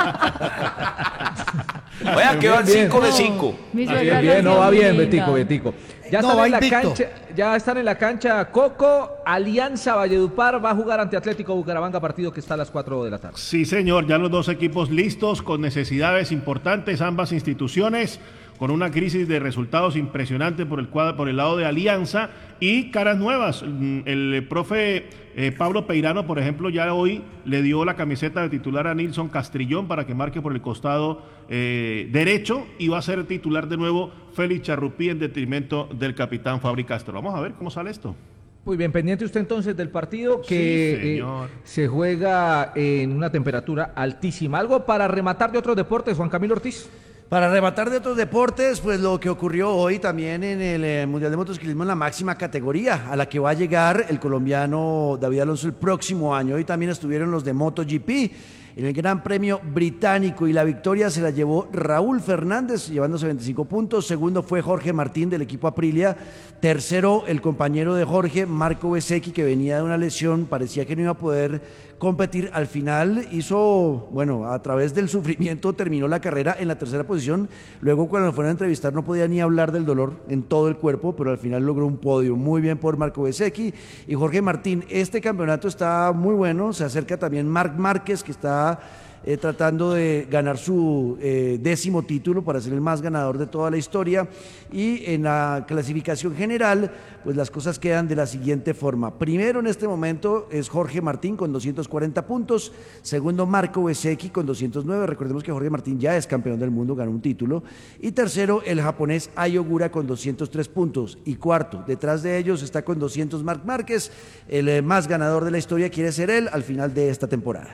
Oigan, que van Bien, cinco de No, cinco. mi Bien, suegra bien, lo no va hacía bien, linda. Betico, Betico. Ya No, están va en la invicto. cancha, ya están en la cancha Coco, Alianza Valledupar va a jugar ante Atlético Bucaramanga, partido que está a las cuatro de la tarde. Sí, señor, ya los dos equipos listos con necesidades importantes, ambas instituciones, con una crisis de resultados impresionante por el, cuadro, por el lado de Alianza y caras nuevas. Mm, El eh, profe eh, Pablo Peirano, por ejemplo, ya hoy le dio la camiseta de titular a Nilson Castrillón para que marque por el costado eh, derecho y va a ser titular de nuevo Félix Charrupí en detrimento del capitán Fabri Castro. Vamos a ver cómo sale esto. Muy bien, pendiente usted entonces del partido que Sí, señor. eh, se juega en una temperatura altísima. Algo para rematar de otros deportes, Juan Camilo Ortiz. Para rematar de otros deportes, pues lo que ocurrió hoy también en el eh, Mundial de Motociclismo en la máxima categoría, a la que va a llegar el colombiano David Alonso el próximo año. Hoy también estuvieron los de MotoGP en el Gran Premio Británico y la victoria se la llevó Raúl Fernández llevándose veinticinco puntos. Segundo fue Jorge Martín del equipo Aprilia. Tercero, el compañero de Jorge, Marco Bezzecchi, que venía de una lesión, parecía que no iba a poder competir. Al final hizo, bueno, a través del sufrimiento terminó la carrera en la tercera posición. Luego cuando lo fueron a entrevistar no podía ni hablar del dolor en todo el cuerpo, pero al final logró un podio. Muy bien por Marco Bezzecchi y Jorge Martín. Este campeonato está muy bueno. Se acerca también Marc Márquez, que está Eh, tratando de ganar su eh, décimo título para ser el más ganador de toda la historia. Y en la clasificación general, pues las cosas quedan de la siguiente forma. Primero en este momento es Jorge Martín con doscientos cuarenta puntos, segundo Marco Bezzecchi con doscientos nueve, recordemos que Jorge Martín ya es campeón del mundo, ganó un título, y tercero el japonés Ai Ogura con doscientos tres puntos, y cuarto, detrás de ellos está con doscientos Marc Márquez, el eh, más ganador de la historia quiere ser él al final de esta temporada.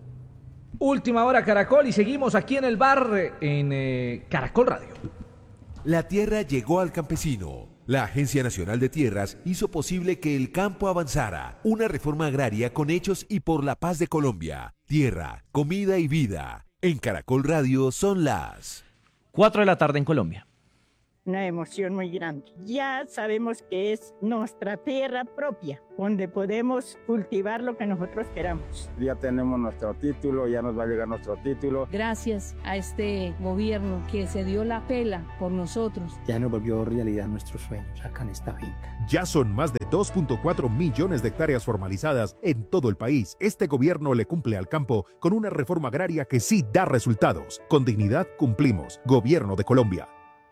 Última hora Caracol y seguimos aquí en el bar en eh, Caracol Radio. La tierra llegó al campesino. La Agencia Nacional de Tierras hizo posible que el campo avanzara. Una reforma agraria con hechos y por la paz de Colombia. Tierra, comida y vida. En Caracol Radio son las cuatro de la tarde en Colombia. una emoción muy grande. Ya sabemos que es nuestra tierra propia, donde podemos cultivar lo que nosotros queramos. Ya tenemos nuestro título, ya nos va a llegar nuestro título. Gracias a este gobierno que se dio la pela por nosotros. Ya nos volvió realidad nuestros sueños acá en esta finca. Ya son más de dos punto cuatro millones de hectáreas formalizadas en todo el país. Este gobierno le cumple al campo con una reforma agraria que sí da resultados. Con dignidad cumplimos. Gobierno de Colombia.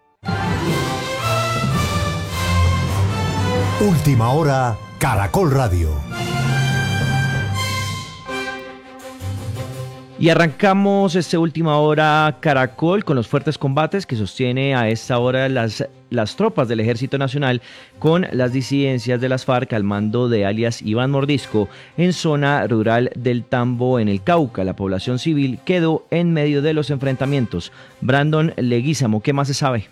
Última hora, Caracol Radio. Y arrancamos esta última hora Caracol con los fuertes combates que sostiene a esta hora las, las tropas del Ejército Nacional con las disidencias de las FARC al mando de alias Iván Mordisco en zona rural del Tambo en el Cauca. La población civil quedó en medio de los enfrentamientos. Brandon Leguízamo, ¿qué más se sabe?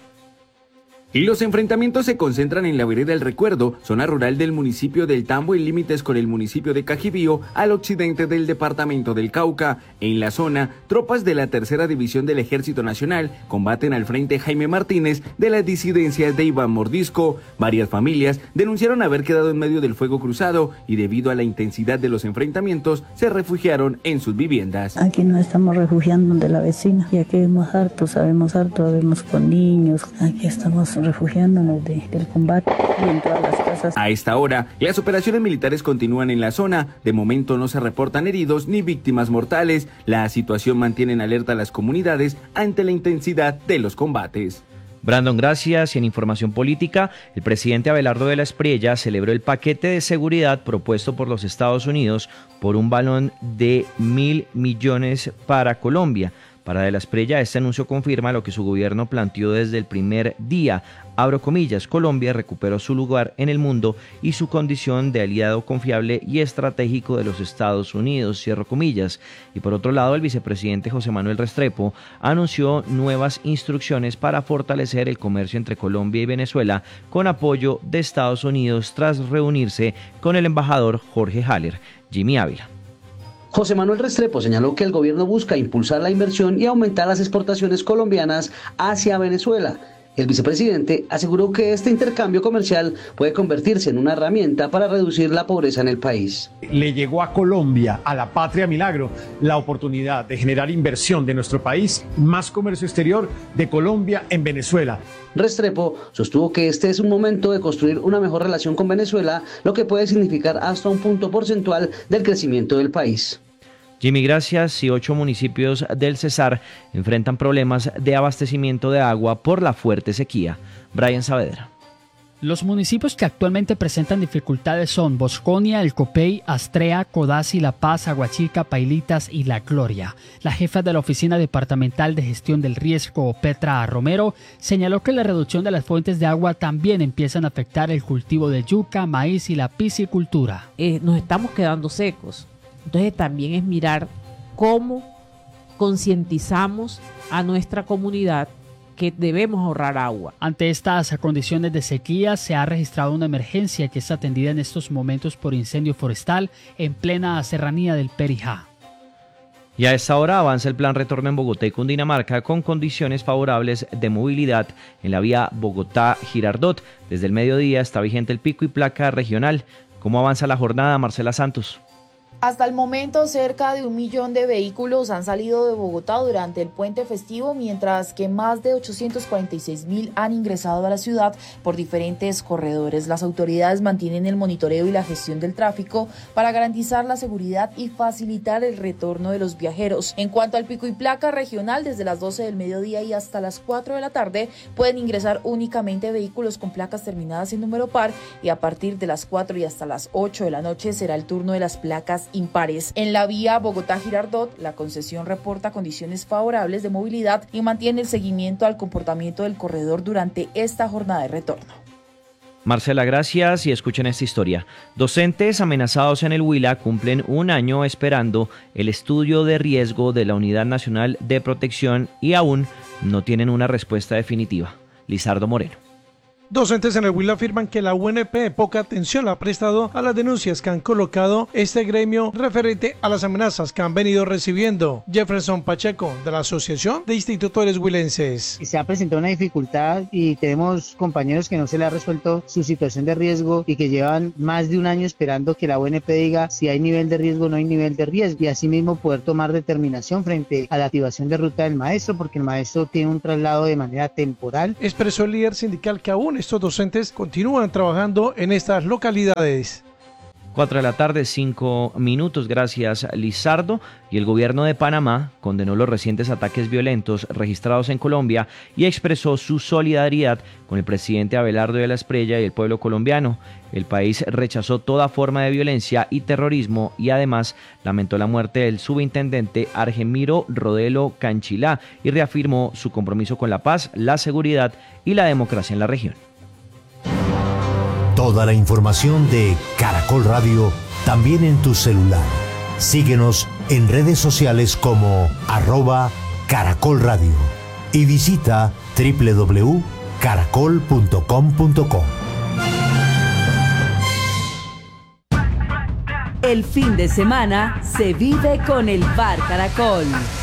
Y los enfrentamientos se concentran en la vereda del Recuerdo, zona rural del municipio del Tambo y límites con el municipio de Cajibío, al occidente del departamento del Cauca. En la zona, tropas de la tercera división del Ejército Nacional combaten al frente Jaime Martínez de las disidencias de Iván Mordisco. Varias familias denunciaron haber quedado en medio del fuego cruzado y debido a la intensidad de los enfrentamientos se refugiaron en sus viviendas. Aquí nos estamos refugiando donde la vecina, ya que vemos harto, sabemos harto, vemos con niños, aquí estamos refugiándonos de, del combate y en todas las casas. A esta hora, las operaciones militares continúan en la zona. De momento no se reportan heridos ni víctimas mortales. La situación mantiene en alerta a las comunidades ante la intensidad de los combates. Brandon, gracias. Y en información política, el presidente Abelardo de la Espriella celebró el paquete de seguridad propuesto por los Estados Unidos por un balón de mil millones para Colombia. Para De la Espriella, este anuncio confirma lo que su gobierno planteó desde el primer día. Abro comillas, Colombia recuperó su lugar en el mundo y su condición de aliado confiable y estratégico de los Estados Unidos, cierro comillas. Y por otro lado, el vicepresidente José Manuel Restrepo anunció nuevas instrucciones para fortalecer el comercio entre Colombia y Venezuela con apoyo de Estados Unidos tras reunirse con el embajador Jorge Haller. Jimmy Ávila. José Manuel Restrepo señaló que el gobierno busca impulsar la inversión y aumentar las exportaciones colombianas hacia Venezuela. El vicepresidente aseguró que este intercambio comercial puede convertirse en una herramienta para reducir la pobreza en el país. Le llegó a Colombia, a la patria milagro, la oportunidad de generar inversión de nuestro país, más comercio exterior de Colombia en Venezuela. Restrepo sostuvo que este es un momento de construir una mejor relación con Venezuela, lo que puede significar hasta un punto porcentual del crecimiento del país. Jimmy, gracias. Y ocho municipios del Cesar enfrentan problemas de abastecimiento de agua por la fuerte sequía. Brian Saavedra. Los municipios que actualmente presentan dificultades son Bosconia, El Copey, Astrea, Codazzi, La Paz, Aguachica, Pailitas y La Gloria. La jefa de la Oficina Departamental de Gestión del Riesgo, Petra Romero, señaló que la reducción de las fuentes de agua también empiezan a afectar el cultivo de yuca, maíz y la piscicultura. Eh, nos estamos quedando secos. Entonces también es mirar cómo concientizamos a nuestra comunidad que debemos ahorrar agua. Ante estas condiciones de sequía se ha registrado una emergencia que es atendida en estos momentos por incendio forestal en plena serranía del Perijá. Y a esta hora avanza el plan retorno en Bogotá y Cundinamarca con condiciones favorables de movilidad en la vía Bogotá-Girardot. Desde el mediodía está vigente el pico y placa regional. ¿Cómo avanza la jornada, Marcela Santos? Hasta el momento, cerca de un millón de vehículos han salido de Bogotá durante el puente festivo, mientras que más de ochocientos cuarenta y seis mil han ingresado a la ciudad por diferentes corredores. Las autoridades mantienen el monitoreo y la gestión del tráfico para garantizar la seguridad y facilitar el retorno de los viajeros. En cuanto al pico y placa regional, desde las doce del mediodía y hasta las cuatro de la tarde pueden ingresar únicamente vehículos con placas terminadas en número par, y a partir de las cuatro y hasta las ocho de la noche será el turno de las placas impares. En la vía Bogotá-Girardot, la concesión reporta condiciones favorables de movilidad y mantiene el seguimiento al comportamiento del corredor durante esta jornada de retorno. Marcela, gracias. Y escuchen esta historia. Docentes amenazados en el Huila cumplen un año esperando el estudio de riesgo de la Unidad Nacional de Protección y aún no tienen una respuesta definitiva. Lizardo Moreno. Docentes en el Huila afirman que la U N P poca atención ha prestado a las denuncias que han colocado este gremio referente a las amenazas que han venido recibiendo. Jefferson Pacheco, de la Asociación de Institutores Huilenses. Se ha presentado una dificultad y tenemos compañeros que no se les ha resuelto su situación de riesgo y que llevan más de un año esperando que la U N P diga si hay nivel de riesgo o no hay nivel de riesgo, y asimismo poder tomar determinación frente a la activación de ruta del maestro, porque el maestro tiene un traslado de manera temporal. Expresó el líder sindical que aún estos docentes continúan trabajando en estas localidades. Cuatro de la tarde, cinco minutos, gracias Lizardo. Y el gobierno de Panamá condenó los recientes ataques violentos registrados en Colombia y expresó su solidaridad con el presidente Abelardo de la Espriella y el pueblo colombiano. El país rechazó toda forma de violencia y terrorismo y además lamentó la muerte del subintendente Argemiro Rodelo Canchilá y reafirmó su compromiso con la paz, la seguridad y la democracia en la región. Toda la información de Caracol Radio también en tu celular. Síguenos en redes sociales como arroba Caracol Radio y visita doble u doble u doble u punto caracol punto com punto co. El fin de semana se vive con el Bar Caracol.